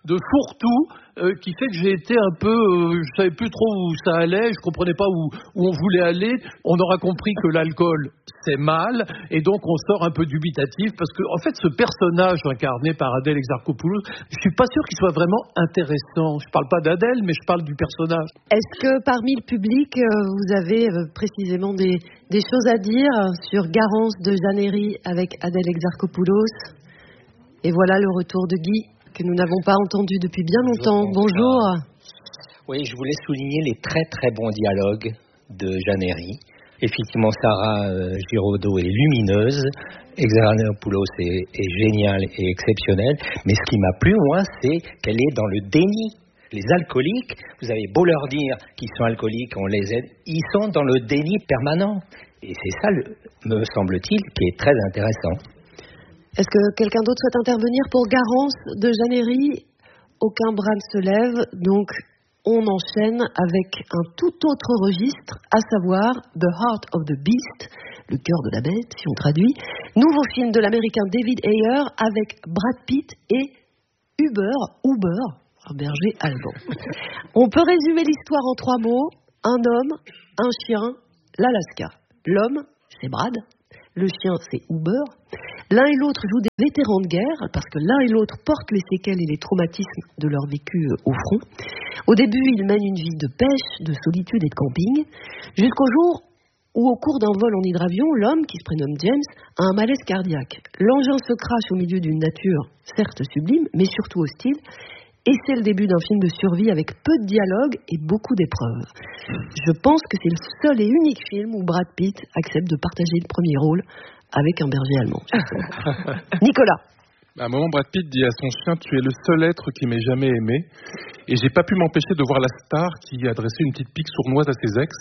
T: de fourre-tout euh, qui fait que j'ai été un peu, euh, je savais plus trop où ça allait, je comprenais pas où, où on voulait aller. On aura compris que l'alcool c'est mal, et donc on sort un peu dubitatif parce que en fait ce personnage incarné par Adèle Exarchopoulos, je suis pas sûr qu'il soit vraiment intéressant. Je parle pas d'Adèle, mais je parle du personnage.
P: Est-ce que parmi le public euh, vous avez euh, précisément des, des choses à dire sur Garance de Jeannery avec Adèle Exarchopoulos? Et voilà le retour de Guy, que nous n'avons pas entendu depuis bien longtemps. Bonjour. Bonjour.
U: Oui, je voulais souligner les très très bons dialogues de Jeannery. Effectivement, Sarah euh, Giraudot est lumineuse, Exarchopoulos est, est géniale et exceptionnelle. Mais ce qui m'a plu, moi, c'est qu'elle est dans le déni. Les alcooliques, vous avez beau leur dire qu'ils sont alcooliques, on les aide, ils sont dans le déni permanent. Et c'est ça, le, me semble-t-il, qui est très intéressant.
P: Est-ce que quelqu'un d'autre souhaite intervenir pour Garance de Jeannery? Aucun bras ne se lève, donc on enchaîne avec un tout autre registre, à savoir The Heart of the Beast, le cœur de la bête, si on traduit. Nouveau film de l'américain David Ayer avec Brad Pitt et Uber, Uber, un berger allemand. On peut résumer l'histoire en trois mots: un homme, un chien, l'Alaska. L'homme, c'est Brad. Le chien, c'est Uber. L'un et l'autre jouent des vétérans de guerre, parce que l'un et l'autre portent les séquelles et les traumatismes de leur vécu au front. Au début, ils mènent une vie de pêche, de solitude et de camping, jusqu'au jour où, au cours d'un vol en hydravion, l'homme, qui se prénomme James, a un malaise cardiaque. L'engin se crache au milieu d'une nature, certes sublime, mais surtout hostile, et c'est le début d'un film de survie avec peu de dialogue et beaucoup d'épreuves. Je pense que c'est le seul et unique film où Brad Pitt accepte de partager le premier rôle avec un berger allemand. Nicolas.
V: À un moment, Brad Pitt dit à son chien: tu es le seul être qui m'ait jamais aimé. Et j'ai pas pu m'empêcher de voir la star qui adressait une petite pique sournoise à ses ex.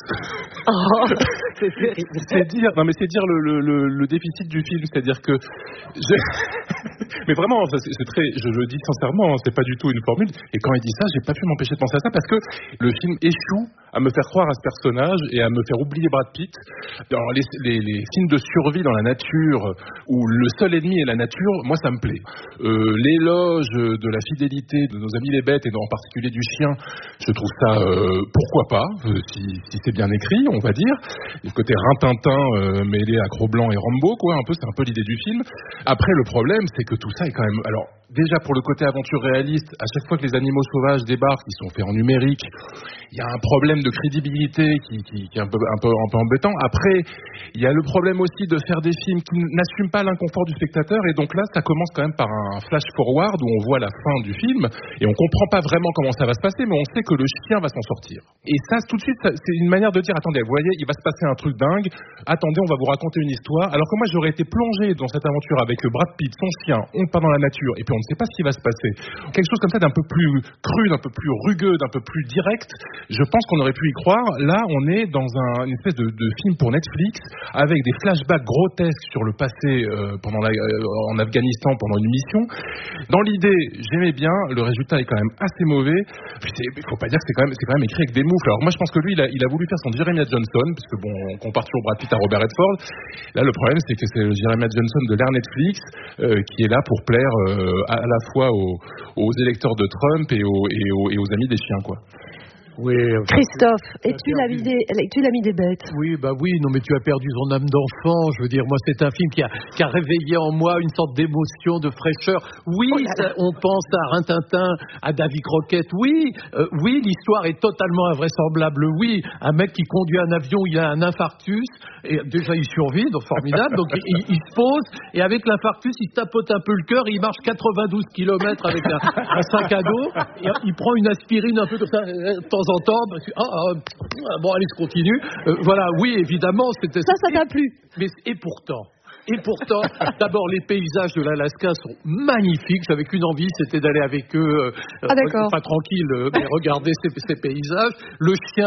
P: Oh, c'est terrible.
V: C'est dire, non mais c'est dire le, le, le, le déficit du film, c'est-à-dire que, j'ai... mais vraiment, c'est, c'est très, je le dis sincèrement, hein, c'est pas du tout une formule. Et quand il dit ça, j'ai pas pu m'empêcher de penser à ça parce que le film échoue à me faire croire à ce personnage et à me faire oublier Brad Pitt. Dans les, les, les films de survie dans la nature où le seul ennemi est la nature, moi ça me plaît. Euh, l'éloge de la fidélité de nos amis les bêtes et en particulier du chien, je trouve ça euh, pourquoi pas, euh, si, si c'est bien écrit, on va dire. Le côté rintintin euh, mêlé à Cro-Blanc et Rambo, quoi, un peu, c'est un peu l'idée du film. Après, le problème, c'est que tout ça est quand même, alors déjà pour le côté aventure réaliste, à chaque fois que les animaux sauvages débarquent, ils sont faits en numérique, il y a un problème de crédibilité qui, qui, qui est un peu, un peu, un peu embêtant. Après, il y a le problème aussi de faire des films qui n'assument pas l'inconfort du spectateur, et donc là, ça commence quand même par un flash forward où on voit la fin du film et on comprend pas vraiment comment ça va se passer, mais on sait que le chien va s'en sortir. Et ça, tout de suite, ça, c'est une manière de dire: attendez, vous voyez, il va se passer un truc dingue, attendez, on va vous raconter une histoire. Alors que moi, j'aurais été plongé dans cette aventure avec Brad Pitt, son chien, on part dans la nature, et puis on ne sait pas ce qui va se passer. Quelque chose comme ça d'un peu plus cru, d'un peu plus rugueux, d'un peu plus direct, je pense qu'on aurait pu y croire. Là, on est dans un, une espèce de, de film pour Netflix, avec des flashbacks grotesques sur le passé euh, pendant la, euh, en Afghanistan, pendant une mission. Dans l'idée, j'aimais bien, le résultat est quand même assez mauvais. Il faut pas dire que c'est quand même, c'est quand même écrit avec des moufles. Alors moi, je pense que lui, il a, il a voulu faire son Jeremiah Johnson, parce que bon, on compare toujours Brad Pitt à Robert Redford. Là, le problème, c'est que c'est le Jeremiah Johnson de l'ère Netflix, euh, qui est là pour plaire euh, à, à la fois aux, aux électeurs de Trump et aux, et aux, et aux amis des chiens, quoi.
T: Oui,
P: Christophe, es-tu l'ami des, es-tu l'ami des bêtes?
T: Oui, bah oui, non mais tu as perdu son âme d'enfant. Je veux dire, moi c'est un film qui a, qui a réveillé en moi une sorte d'émotion, de fraîcheur. Oui, oh ça, on pense à Rintintin, à Davy Croquette. Oui, euh, oui, l'histoire est totalement invraisemblable. Oui, un mec qui conduit un avion, il a un infarctus et déjà il survit, donc formidable. Donc il, il se pose et avec l'infarctus, il tapote un peu le cœur. Il marche quatre-vingt-douze kilomètres avec un, un sac à dos. Et il prend une aspirine un peu comme ça. De temps en temps, parce que, ah, ah, bon, allez, je continue. Euh, voilà, oui, évidemment, c'était
P: ça, ça t'a plu.
T: Mais et pourtant. Et pourtant, d'abord, les paysages de l'Alaska sont magnifiques. J'avais qu'une envie, c'était d'aller avec eux, euh,
P: ah, d'accord.
T: pas tranquille, euh, mais regarder ces, ces paysages. Le chien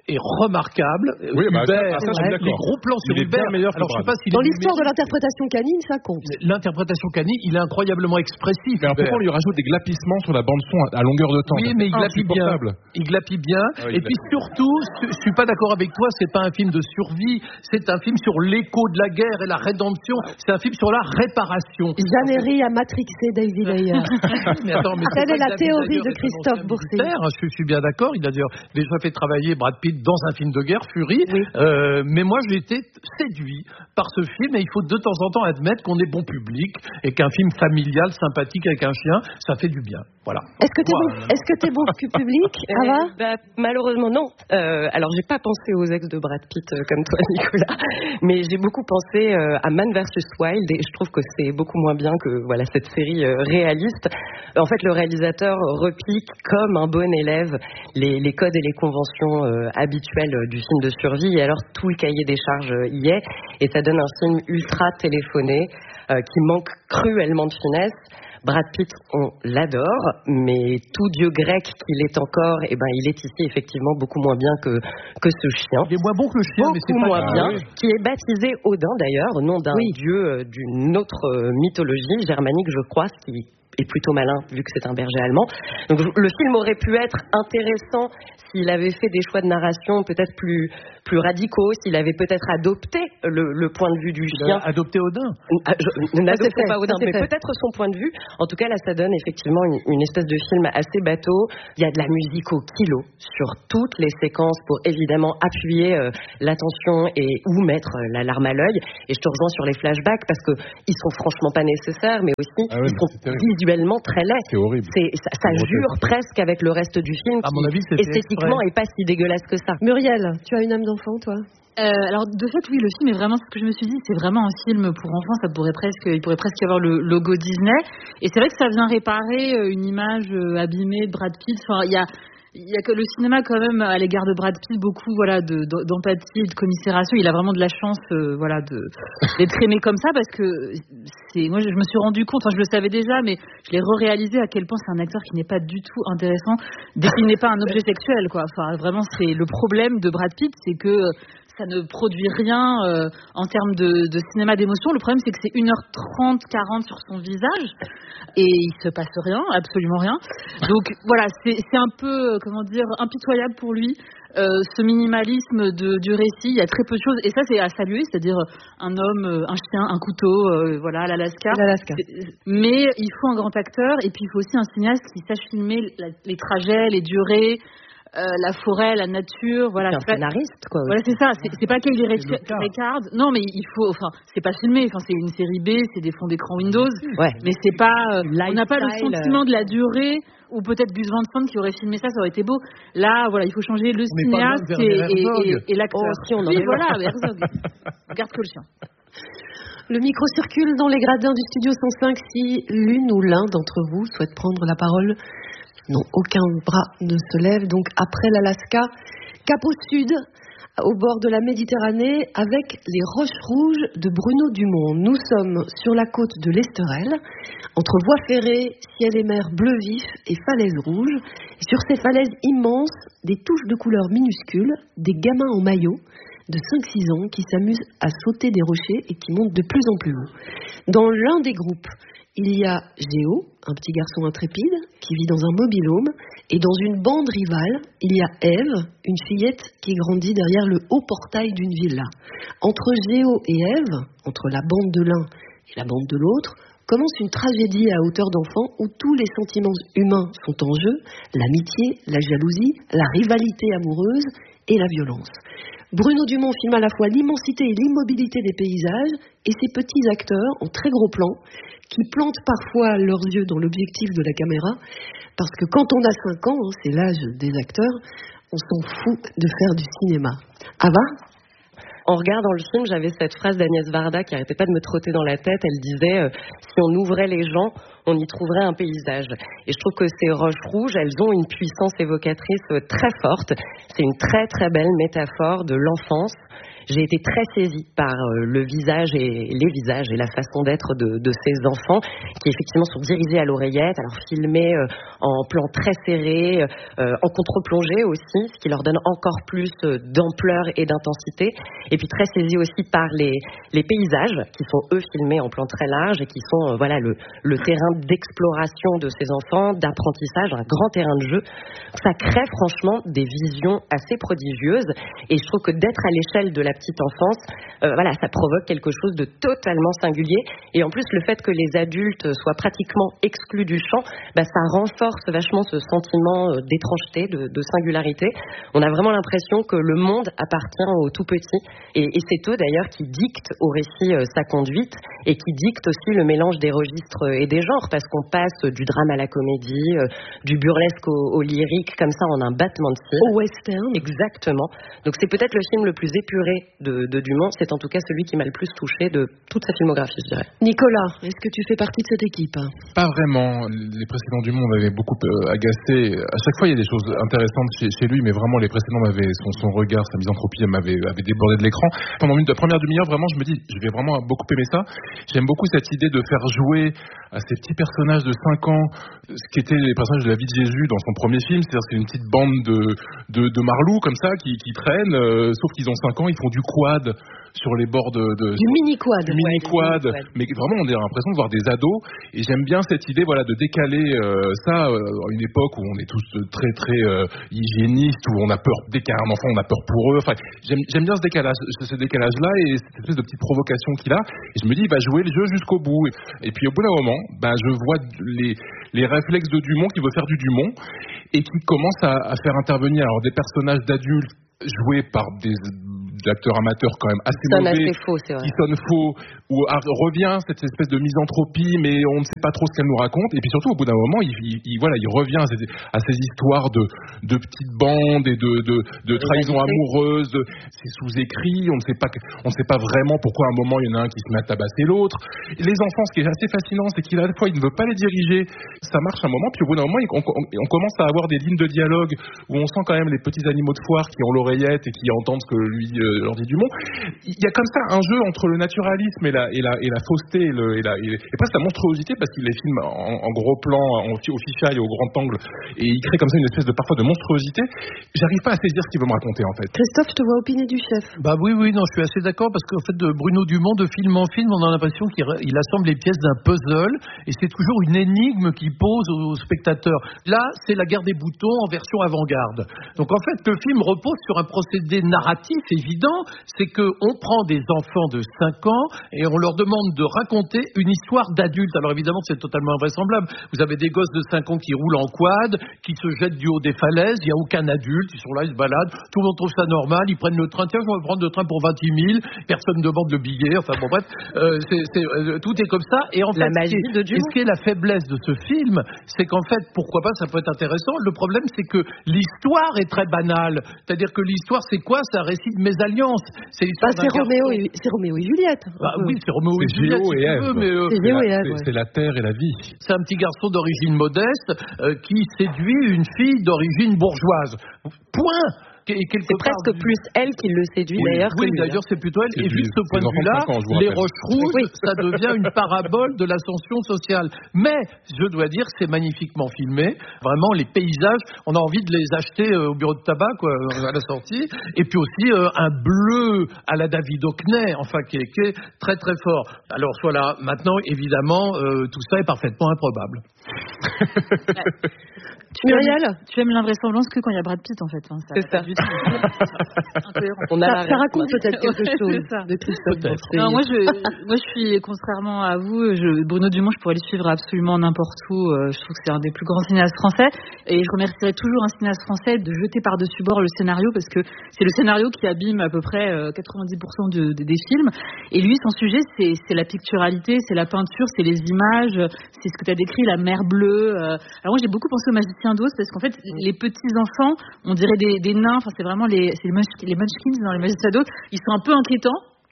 T: est remarquable.
V: Oui, bah,
T: Hubert,
V: ça, ça, je suis d'accord.
T: les gros plans sur
V: Il est bien
T: Hubert.
V: meilleur que
T: Alors, je sais
V: Brad.
T: pas s'il
P: Dans
T: est
P: l'histoire de
T: meilleur.
P: l'interprétation canine, ça compte.
T: L'interprétation canine, il est incroyablement expressif.
V: Mais alors
T: Hubert.
V: pourquoi on lui rajoute des glapissements sur la bande son à, à longueur de temps?
T: Oui, mais il glapit bien. Il glapit bien.
V: Ah oui,
T: et puis surtout, je je suis pas d'accord avec toi, c'est pas un film de survie, c'est un film sur l'écho de la guerre et la rédemption. C'est un film sur la réparation.
P: Jeanne Herry a matrixé David Ayer.
T: Mais attends, mais
P: Quelle
T: c'est
P: est
T: pas
P: la
T: David
P: théorie
T: Ayer
P: de
T: est un
P: Christophe
T: ancien
P: Boursier?
T: militaire, hein, je suis bien d'accord. Il a d'ailleurs déjà fait travailler Brad Pitt dans un film de guerre, Fury. Euh, mais moi, j'ai été séduit par ce film et il faut de temps en temps admettre qu'on est bon public et qu'un film familial, sympathique avec un chien, ça fait du bien. Voilà.
P: Est-ce que t'es bon, est-ce que t'es bon public, Ava?
S: Euh, bah, malheureusement non. Euh, alors j'ai pas pensé aux ex de Brad Pitt euh, comme toi Nicolas, mais j'ai beaucoup pensé euh, à Man versus Wild et je trouve que c'est beaucoup moins bien que voilà cette série euh, réaliste. En fait, le réalisateur repique comme un bon élève les, les codes et les conventions euh, habituelles du film de survie et alors tout le cahier des charges euh, y est et ça donne un film ultra téléphoné euh, qui manque cruellement de finesse. Brad Pitt, on l'adore, mais tout dieu grec qu'il est encore, eh ben, il est ici effectivement beaucoup moins bien que, que ce chien.
T: Il est moins bon que le chien,
S: beaucoup
T: mais c'est pas
S: moins
T: grave.
S: bien,
T: Ah oui.
S: qui est baptisé Odin d'ailleurs, nom d'un
P: Oui.
S: dieu euh, d'une autre euh, mythologie germanique, je crois, ce qui est plutôt malin vu que c'est un berger allemand. Donc le film aurait pu être intéressant s'il avait fait des choix de narration peut-être plus plus radicaux, s'il avait peut-être adopté le, le point de vue du chien.
T: Adopté Odin.
S: Ah, je- N'adoptons pas Odin, mais peut-être son point de vue. En tout cas, là, ça donne effectivement une, une espèce de film assez bateau. Il y a de la musique au kilo sur toutes les séquences pour évidemment appuyer euh, l'attention et ou mettre euh, l'alarme à l'œil. Et je te rejoins sur les flashbacks parce que ils sont franchement pas nécessaires, mais aussi
V: Ah ouais,
S: ils
V: mais
S: sont
V: c'est terrible.
S: visuellement très laids.
V: C'est horrible.
S: C'est- ça ça
V: C'est
S: jure
V: grotesque.
S: presque avec le reste du film
T: À
S: qui
T: mon avis, c'est fait
S: esthétiquement
T: exprès.
S: est pas si dégueulasse que ça.
P: Muriel, tu as une âme d'enfant, toi?
D: Euh, alors de fait oui, le film est vraiment ce que je me suis dit, c'est vraiment un film pour enfants, ça pourrait presque, il pourrait presque y avoir le logo Disney. Et c'est vrai que ça vient réparer euh, une image euh, abîmée de Brad Pitt. Enfin, il y a il y a que le cinéma quand même à l'égard de Brad Pitt beaucoup voilà de, de- d'empathie, de commisération. Il a vraiment de la chance euh, voilà de d'être aimé comme ça parce que c'est moi je me suis rendu compte, enfin je le savais déjà, mais je l'ai re-réalisé à quel point c'est un acteur qui n'est pas du tout intéressant dès qu'il n'est pas un objet sexuel quoi. Enfin vraiment c'est le problème de Brad Pitt, c'est que ça ne produit rien euh, en termes de, de cinéma d'émotion. Le problème, c'est que c'est une heure trente, quarante sur son visage et il se passe rien, absolument rien. Donc voilà, c'est, c'est un peu, euh, comment dire, impitoyable pour lui. Euh, ce minimalisme de, du récit, il y a très peu de choses et ça c'est à saluer, c'est-à-dire un homme, euh, un chien, un couteau, euh, voilà, à l'Alaska.
P: L'Alaska.
D: Mais il faut un grand acteur et puis il faut aussi un cinéaste qui sache filmer la- les trajets, les durées. Euh, la forêt, la nature, voilà.
S: C'est un
D: C'est pas-
S: scénariste, quoi.
D: Voilà, c'est ça. C'est, c'est pas Kelly
T: C'est le cas.
D: Ricard. Non, mais il faut. Enfin, c'est pas filmé. Enfin, c'est une série B, c'est des fonds d'écran Windows.
S: Ouais.
D: Mais c'est pas. euh, on n'a pas le
S: Lifestyle,
D: sentiment de la durée. Ou peut-être Gus Van Sant qui aurait filmé ça, ça aurait été beau. Là, voilà, il faut changer le
T: On n'est pas loin
D: cinéaste
T: de
D: et,
T: Werner
D: et,
T: Herzog.
D: et, et l'acteur.
S: Oh, si, on en
D: oui,
S: est
D: voilà, Herzog. Garde que le chien.
P: Le micro circule dans les gradins du studio cent cinq. Si l'une ou l'un d'entre vous souhaite prendre la parole, non, aucun bras ne se lève. Donc après l'Alaska, cap au sud, au bord de la Méditerranée, avec les Roches Rouges de Bruno Dumont. Nous sommes sur la côte de l'Esterel, entre voies ferrées, ciel et mer bleu vif et falaises rouges. Et sur ces falaises immenses, des touches de couleurs minuscules, des gamins en maillot de cinq six ans qui s'amusent à sauter des rochers et qui montent de plus en plus haut. Dans l'un des groupes, il y a Géo, un petit garçon intrépide qui vit dans un mobil-home, et dans une bande rivale, il y a Ève, une fillette qui grandit derrière le haut portail d'une villa. Entre Géo et Ève, entre la bande de l'un et la bande de l'autre, commence une tragédie à hauteur d'enfant où tous les sentiments humains sont en jeu, l'amitié, la jalousie, la rivalité amoureuse et la violence. Bruno Dumont filme à la fois l'immensité et l'immobilité des paysages et ces petits acteurs en très gros plan qui plantent parfois leurs yeux dans l'objectif de la caméra parce que quand on a cinq ans, hein, c'est l'âge des acteurs, on s'en fout de faire du cinéma. Ava ?
S: En regardant le film, j'avais cette phrase d'Agnès Varda qui arrêtait pas de me trotter dans la tête. Elle disait euh, si on ouvrait les gens, on y trouverait un paysage. Et je trouve que ces roches rouges, elles ont une puissance évocatrice euh, très forte. C'est une très très belle métaphore de l'enfance j'ai été très saisie par euh, le visage et les visages et la façon d'être de, de ces enfants qui effectivement sont dirigés à l'oreillette, alors filmés euh, en plan très serré, euh, en contre-plongée aussi, ce qui leur donne encore plus euh, d'ampleur et d'intensité. Et puis très saisie aussi par les, les paysages qui sont eux filmés en plan très large et qui sont euh, voilà le, le terrain d'exploration de ces enfants, d'apprentissage, un grand terrain de jeu. Ça crée franchement des visions assez prodigieuses et je trouve que d'être à l'échelle de la petite enfance, euh, voilà, ça provoque quelque chose de totalement singulier. Et en plus, le fait que les adultes soient pratiquement exclus du champ, bah, ça renforce vachement ce sentiment d'étrangeté, de, de singularité. On a vraiment l'impression que le monde appartient aux tout petits. Et, et c'est eux d'ailleurs qui dictent au récit euh, sa conduite et qui dictent aussi le mélange des registres et des genres, parce qu'on passe du drame à la comédie, euh, du burlesque au, au lyrique, comme ça en un battement de cils.
P: Au western.
S: Exactement. Donc c'est peut-être le film le plus épuré de, de Dumont. C'est en tout cas celui qui m'a le plus touché de toute sa filmographie, je dirais.
P: Nicolas, est-ce que tu fais partie de cette équipe?
V: Pas vraiment. Les précédents Dumont m'avaient beaucoup euh, agacé. À chaque fois, il y a des choses intéressantes chez, chez lui, mais vraiment, les précédents m'avaient, son, son regard, sa misanthropie m'avait avait débordé de l'écran. Pendant une, la première demi-heure, vraiment, je me dis, je vais vraiment beaucoup aimer ça. J'aime beaucoup cette idée de faire jouer à ces petits personnages de cinq ans, ce qui étaient les personnages de la vie de Jésus dans son premier film, c'est-à-dire c'est une petite bande de, de, de marlous comme ça qui, qui traînent, euh, sauf qu'ils ont cinq ans, ils font du quad sur les bords de... de
P: du mini-quad.
V: Du mini-quad, ouais, mais vraiment on a l'impression de voir des ados, et j'aime bien cette idée voilà, de décaler euh, ça euh, à une époque où on est tous très très euh, hygiénistes, où on a peur, dès qu'il y a un enfant on a peur pour eux, enfin j'aime, j'aime bien ce décalage, ce décalage-là et cette espèce de petite provocation qu'il a, et je me dis il va jouer le jeu jusqu'au bout, et, et puis au bout d'un moment, bah, je vois les, les réflexes de Dumont qui veut faire du Dumont, et qui commence à, à faire intervenir alors, des personnages d'adultes joués par des, des acteurs amateurs quand même assez mauvais,
S: assez faux, c'est vrai.
V: qui sonnent faux, où revient cette espèce de misanthropie, mais on ne sait pas trop ce qu'elle nous raconte. Et puis surtout, au bout d'un moment, il, il, il, voilà, il revient à ces, à ces histoires de, de petites bandes et de, de, de trahison amoureuse. De, c'est sous-écrit, on ne sait pas, on ne sait pas vraiment pourquoi à un moment il y en a un qui se met à tabasser l'autre. Les enfants, ce qui est assez fascinant, c'est qu'il à la fois il ne veut pas les diriger, ça marche un moment, puis au bout d'un moment, on, on, on commence à avoir des lignes de dialogue où on sent quand même les petits animaux de foire qui ont l'oreillette et qui entendent ce que lui euh, leur dit Dumont. Il y a comme ça un jeu entre le naturalisme et la, et la, et la fausseté et, le, et, la, et, et presque la monstruosité, parce qu'il les filme en, en gros plan, en, au fisheye, au grand angle, et il crée comme ça une espèce de parfois de monstruosité. J'arrive pas à saisir ce qu'il veut me raconter en fait.
P: Christophe, je te vois opiner du chef.
T: Bah oui, oui, non, je suis assez d'accord, parce qu'en fait, de Bruno Dumont, de film en film, on a l'impression qu'il il assemble les pièces d'un puzzle, et c'est toujours une énigme qu'il pose aux spectateurs. Là, c'est la guerre des boutons en version avant-garde. Donc en fait, le film repose sur un procédé narratif évident, c'est qu'on prend des enfants de cinq ans et on leur demande de raconter une histoire d'adulte. Alors évidemment, c'est totalement invraisemblable. Vous avez des gosses de cinq ans qui roulent en quad, qui se jettent du haut des falaises, il n'y a aucun adulte, ils sont là, ils se baladent, tout le monde trouve ça normal, ils prennent le train, tiens, je vais prendre le train pour vingt-huit mille, personne ne demande le billet, enfin bon bref, euh, c'est, c'est, euh, tout est comme ça. Et en
S: la
T: fait,
S: magie
T: ce qui, est,
S: de Dumont.
T: ce qui est la faiblesse de ce film, c'est qu'en fait, pourquoi pas, ça peut être intéressant. Le problème, c'est que l'histoire est très banale. C'est-à-dire que l'histoire, c'est quoi? C'est un récit de mésalliance. C'est l'histoire
P: bah, c'est, Roméo et, c'est Roméo et Juliette.
T: Bah, oui, c'est Roméo et Juliette.
V: Géo
T: si
V: et Ève.
T: veux, mais, euh,
V: c'est,
T: c'est,
V: la,
T: et Ève,
V: c'est,
T: ouais.
V: c'est la terre et la vie.
T: C'est un petit garçon d'origine modeste euh, qui séduit une fille d'origine bourgeoise. Point.
S: C'est presque du... plus elle qui le séduit
T: oui,
S: d'ailleurs.
T: Oui,
S: que
T: d'ailleurs c'est plutôt elle. Et juste ce point de vue-là, les roches rouges, oui. ça devient une parabole de l'ascension sociale. Mais je dois dire, c'est magnifiquement filmé. Vraiment, les paysages, on a envie de les acheter euh, au bureau de tabac, quoi, à la sortie. Et puis aussi euh, un bleu à la David Hockney, enfin qui est, qui est très très fort. Alors voilà. Maintenant, évidemment, euh, tout ça est parfaitement improbable.
R: Tu aimes, tu aimes l'invraisemblance que quand il y a Brad Pitt en fait. Hein, ça
S: c'est ça.
R: Du tout.
P: On a ça, ça raconte peut-être quelque chose de Christophe.
R: Non, moi je, moi je suis contrairement à vous, je, Bruno Dumont, je pourrais le suivre absolument n'importe où. Je trouve que c'est un des plus grands cinéastes français et je remercierais toujours un cinéaste français de jeter par-dessus bord le scénario parce que c'est le scénario qui abîme à peu près quatre-vingt-dix pour cent de, de, des films. Et lui, son sujet, c'est, c'est la picturalité, c'est la peinture, c'est les images, c'est ce que tu as décrit, la mer bleue. Alors moi, j'ai beaucoup pensé au Magicien d'Oz parce qu'en fait, les petits enfants, on dirait des, des nains. Enfin, c'est vraiment les, c'est les, munch, les Munchkins dans les Magiciens d'Oz. Ils sont un peu inquiétants.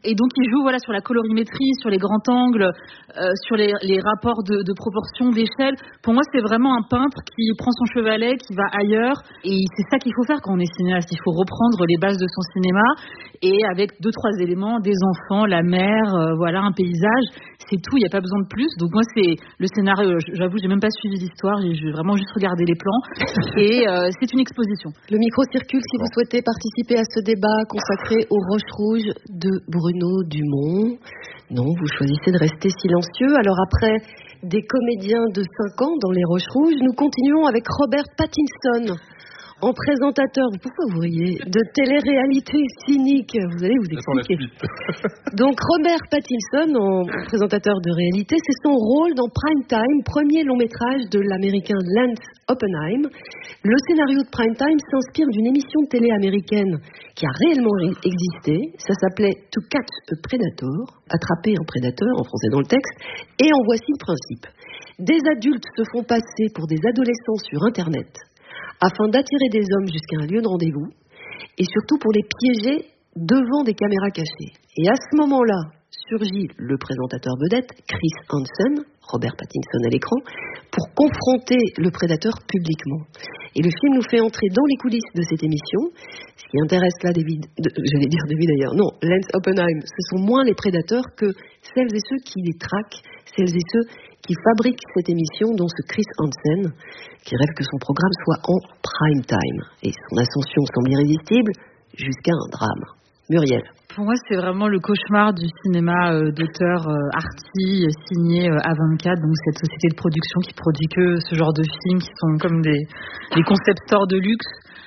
A: Et donc il joue voilà sur la colorimétrie, sur les grands angles, euh, sur les, les rapports de, de proportion, d'échelle. Pour moi, c'est vraiment un peintre qui prend son chevalet, qui va ailleurs. Et c'est ça qu'il faut faire quand on est cinéaste. Il faut reprendre les bases de son cinéma et avec deux trois éléments, des enfants, la mer, euh, voilà un paysage. C'est tout. Il n'y a pas besoin de plus. Donc moi, c'est le scénario. J'avoue, j'ai même pas suivi l'histoire. J'ai, j'ai vraiment juste regardé les plans. Et euh, c'est une exposition.
P: Le micro circule si vous souhaitez participer à ce débat consacré aux Roches Rouges de Bruno Dumont. Non, vous choisissez de rester silencieux. Alors après des comédiens de cinq ans dans les Roches Rouges, nous continuons avec Robert Pattinson, en présentateur, pourquoi vous riez, de télé-réalité cynique. Vous allez vous expliquer. Donc Robert Pattinson, en présentateur de réalité, c'est son rôle dans Prime Time, premier long métrage de l'américain Lance Oppenheim. Le scénario de Prime Time s'inspire d'une émission de télé américaine qui a réellement existé. Ça s'appelait To Catch a Predator, attraper un prédateur en français dans le texte. Et en voici le principe. Des adultes se font passer pour des adolescents sur Internet afin d'attirer des hommes jusqu'à un lieu de rendez-vous et surtout pour les piéger devant des caméras cachées. Et à ce moment-là, surgit le présentateur vedette, Chris Hansen, Robert Pattinson à l'écran, pour confronter le prédateur publiquement. Et le film nous fait entrer dans les coulisses de cette émission. Ce qui intéresse là, David, de, j'allais dire David d'ailleurs, non, Lance Oppenheim, ce sont moins les prédateurs que celles et ceux qui les traquent, celles et ceux qui fabrique cette émission, dont ce Chris Hansen, qui rêve que son programme soit en prime time. Et son ascension semble irrésistible jusqu'à un drame. Muriel.
A: Pour moi, c'est vraiment le cauchemar du cinéma euh, d'auteur euh, arty, signé euh, A vingt-quatre, donc cette société de production qui produit que ce genre de films qui sont comme des, des concept stores de luxe.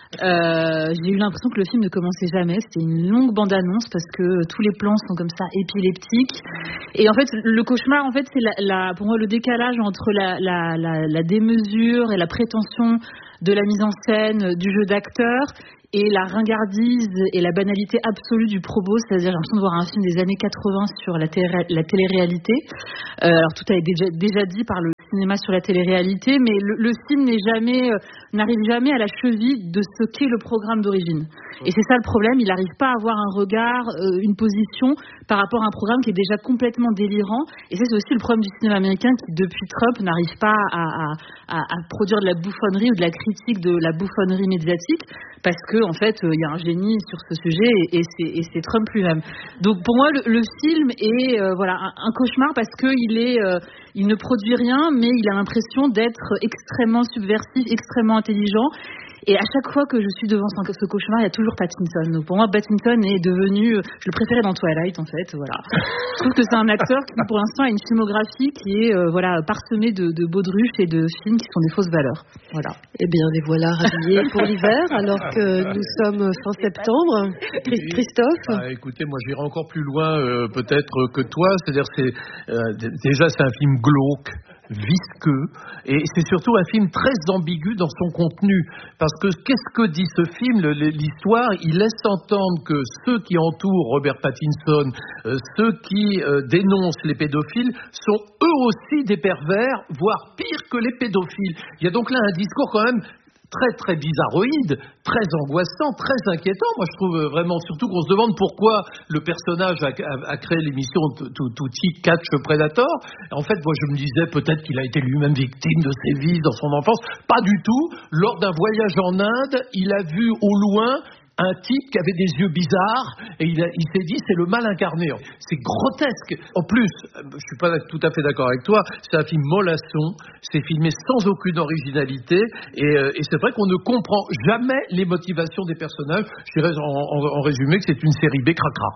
A: Euh, j'ai eu l'impression que le film ne commençait jamais. C'était une longue bande-annonce parce que tous les plans sont comme ça épileptiques. Et en fait, le cauchemar, en fait, c'est la, la, pour moi le décalage entre la, la, la, la démesure et la prétention de la mise en scène, du jeu d'acteur, et la ringardise et la banalité absolue du propos, c'est-à-dire j'ai l'impression de voir un film des années quatre-vingts sur la, télé, la télé-réalité. Euh, alors tout a été déjà, déjà dit par le cinéma sur la télé-réalité, mais le, le film n'est jamais, euh, n'arrive jamais à la cheville de ce qu'est le programme d'origine. Et c'est ça le problème, il n'arrive pas à avoir un regard, euh, une position par rapport à un programme qui est déjà complètement délirant. Et ça, c'est aussi le problème du cinéma américain qui, depuis Trump, n'arrive pas à, à, à, à produire de la bouffonnerie ou de la critique de la bouffonnerie médiatique, parce que en fait, il euh, y a un génie sur ce sujet et, et, c'est, et c'est Trump lui-même. Donc pour moi, le, le film est euh, voilà un, un cauchemar parce que il est, euh, il ne produit rien, mais il a l'impression d'être extrêmement subversif, extrêmement intelligent. Et à chaque fois que je suis devant ce cauchemar, il y a toujours Pattinson. Donc pour moi, Pattinson est devenu, je le préférais dans Twilight en fait. Voilà. Je trouve que c'est un acteur qui, pour l'instant, a une filmographie qui est euh, voilà parsemée de, de baudruches et de films qui sont des fausses valeurs. Voilà.
P: Eh bien, les voilà rhabillés pour l'hiver, alors que nous sommes fin septembre. Christophe.
T: Ah, écoutez, moi, j'irai encore plus loin, euh, peut-être que toi. C'est-à-dire, c'est euh, déjà c'est un film glauque, visqueux, et c'est surtout un film très ambigu dans son contenu, parce que qu'est-ce que dit ce film, l'histoire, il laisse entendre que ceux qui entourent Robert Pattinson, euh, ceux qui euh, dénoncent les pédophiles, sont eux aussi des pervers, voire pire que les pédophiles. Il y a donc là un discours quand même très très bizarroïde, très angoissant, très inquiétant. Moi je trouve vraiment, surtout qu'on se demande pourquoi le personnage a, a, a créé l'émission Tutti Catch Predator. En fait, moi je me disais peut-être qu'il a été lui-même victime de sévices dans son enfance. Pas du tout. Lors d'un voyage en Inde, il a vu au loin un type qui avait des yeux bizarres et il, a, il s'est dit c'est le mal incarné. C'est grotesque. En plus, je suis pas tout à fait d'accord avec toi, c'est un film mollasson, c'est filmé sans aucune originalité et, euh, et c'est vrai qu'on ne comprend jamais les motivations des personnages. Je dirais en, en, en résumé que c'est une série B cracra.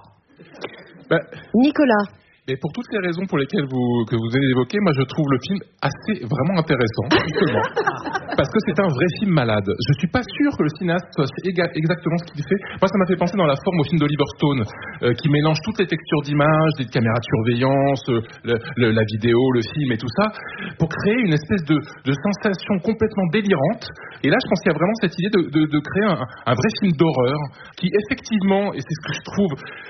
P: Ben, Nicolas.
V: Et pour toutes les raisons pour lesquelles vous, que vous avez évoquées, moi je trouve le film assez vraiment intéressant, justement, parce que c'est un vrai film malade. Je suis pas sûr que le cinéaste soit exactement ce qu'il fait. Moi ça m'a fait penser dans la forme au film d'Oliver Stone, euh, qui mélange toutes les textures d'image, des caméras de surveillance, euh, le, le, la vidéo, le film et tout ça, pour créer une espèce de, de sensation complètement délirante. Et là je pense qu'il y a vraiment cette idée de, de, de créer un, un vrai film d'horreur, qui effectivement, et c'est ce que je trouve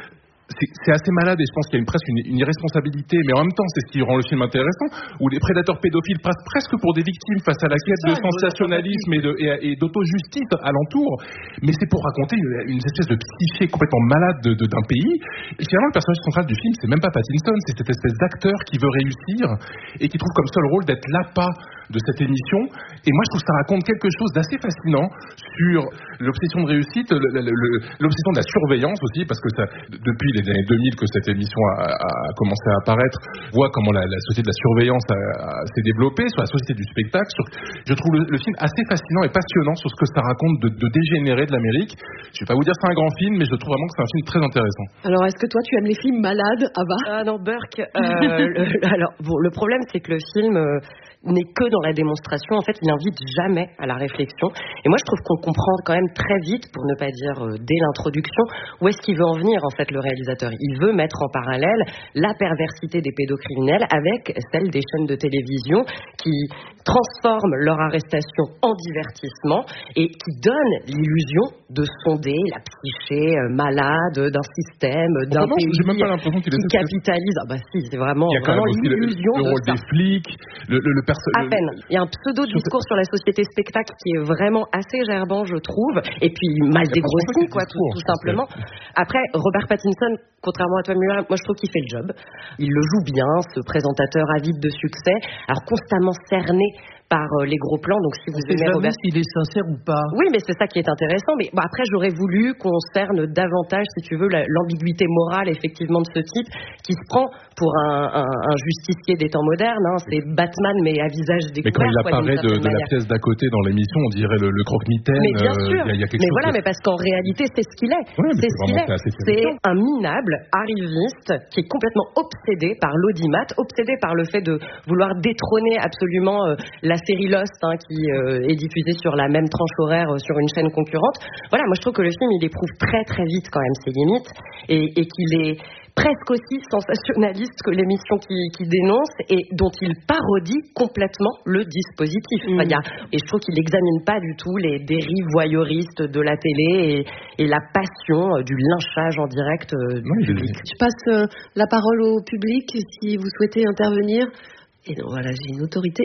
V: c'est, c'est assez malade et je pense qu'il y a une, presque une, une irresponsabilité, mais en même temps c'est ce qui rend le film intéressant, où les prédateurs pédophiles passent presque pour des victimes face à la quête ça, de sensationnalisme et, de, et, et d'auto-justice alentour, mais c'est pour raconter une, une espèce de psyché complètement malade de, de, d'un pays. Et finalement le personnage central du film c'est même pas Pattinson, c'est cette espèce d'acteur qui veut réussir et qui trouve comme seul rôle d'être l'appât de cette émission. Et moi je trouve que ça raconte quelque chose d'assez fascinant sur l'obsession de réussite, le, le, le, l'obsession de la surveillance aussi, parce que ça, depuis les années deux mille que cette émission a, a commencé à apparaître, voit comment la, la société de la surveillance a, a, s'est développée, sur la société du spectacle. Sur, je trouve le, le film assez fascinant et passionnant sur ce que ça raconte de, de dégénérer de l'Amérique. Je vais pas vous dire que c'est un grand film, mais je trouve vraiment que c'est un film très intéressant.
P: Alors est-ce que toi tu aimes les films malades, Ava?
S: Ah non, Burke. Euh, le, alors bon, le problème c'est que le film euh, n'est que dans la démonstration. En fait, il n'invite jamais à la réflexion. Et moi, je trouve qu'on comprend quand même très vite, pour ne pas dire euh, dès l'introduction, où est-ce qu'il veut en venir, en fait, le réalisateur. Il veut mettre en parallèle la perversité des pédocriminels avec celle des chaînes de télévision qui transforment leur arrestation en divertissement et qui donnent l'illusion de sonder la psyché euh, malade d'un système, d'un
V: oh, non,
S: pays
V: j'ai même pas l'impression qu'il
S: qui capitalise. Ah bah si, c'est vraiment, vraiment l'illusion
V: le, le
S: de
V: rôle
S: ça.
V: des flics, le, le, le perso-
S: À peine. Il y a un pseudo-discours sur la société spectacle qui est vraiment assez gerbant, je trouve, et puis mal dégrossi, quoi, tout, tout simplement. Après, Robert Pattinson, contrairement à toi, Muller, moi je trouve qu'il fait le job. Il le joue bien, ce présentateur avide de succès, alors constamment cerné par euh, les gros plans. Donc si vous aimez Robert,
T: s'il est sincère ou pas.
S: Oui, mais c'est ça qui est intéressant. Mais bon, après, j'aurais voulu qu'on cerne davantage, si tu veux, la, l'ambiguïté morale effectivement de ce type, qui se prend pour un, un, un justicier des temps modernes. Hein. C'est Batman, mais à visage découvert.
V: Mais quand il
S: quoi,
V: apparaît de, de la pièce d'à côté dans l'émission, on dirait le, le croque-mitaine.
S: Mais bien
V: euh,
S: sûr.
V: Y a, y a quelque
S: mais
V: chose
S: voilà,
V: de...
S: mais parce qu'en réalité, c'est ce qu'il est.
V: Ouais,
S: c'est ce qu'il est. C'est un minable arriviste qui est complètement obsédé par l'audimat, obsédé par le fait de vouloir détrôner absolument euh, la série Lost, hein, qui euh, est diffusée sur la même tranche horaire euh, sur une chaîne concurrente. Voilà, moi je trouve que le film il éprouve très très vite quand même ses limites et, et qu'il est presque aussi sensationnaliste que l'émission qui, qui dénonce et dont il parodie complètement le dispositif. Mmh. Enfin, y a, et je trouve qu'il n'examine pas du tout les dérives voyeuristes de la télé et, et la passion euh, du lynchage en direct euh, du oui, public.
P: Je passe euh, la parole au public si vous souhaitez intervenir. Et donc voilà, j'ai une autorité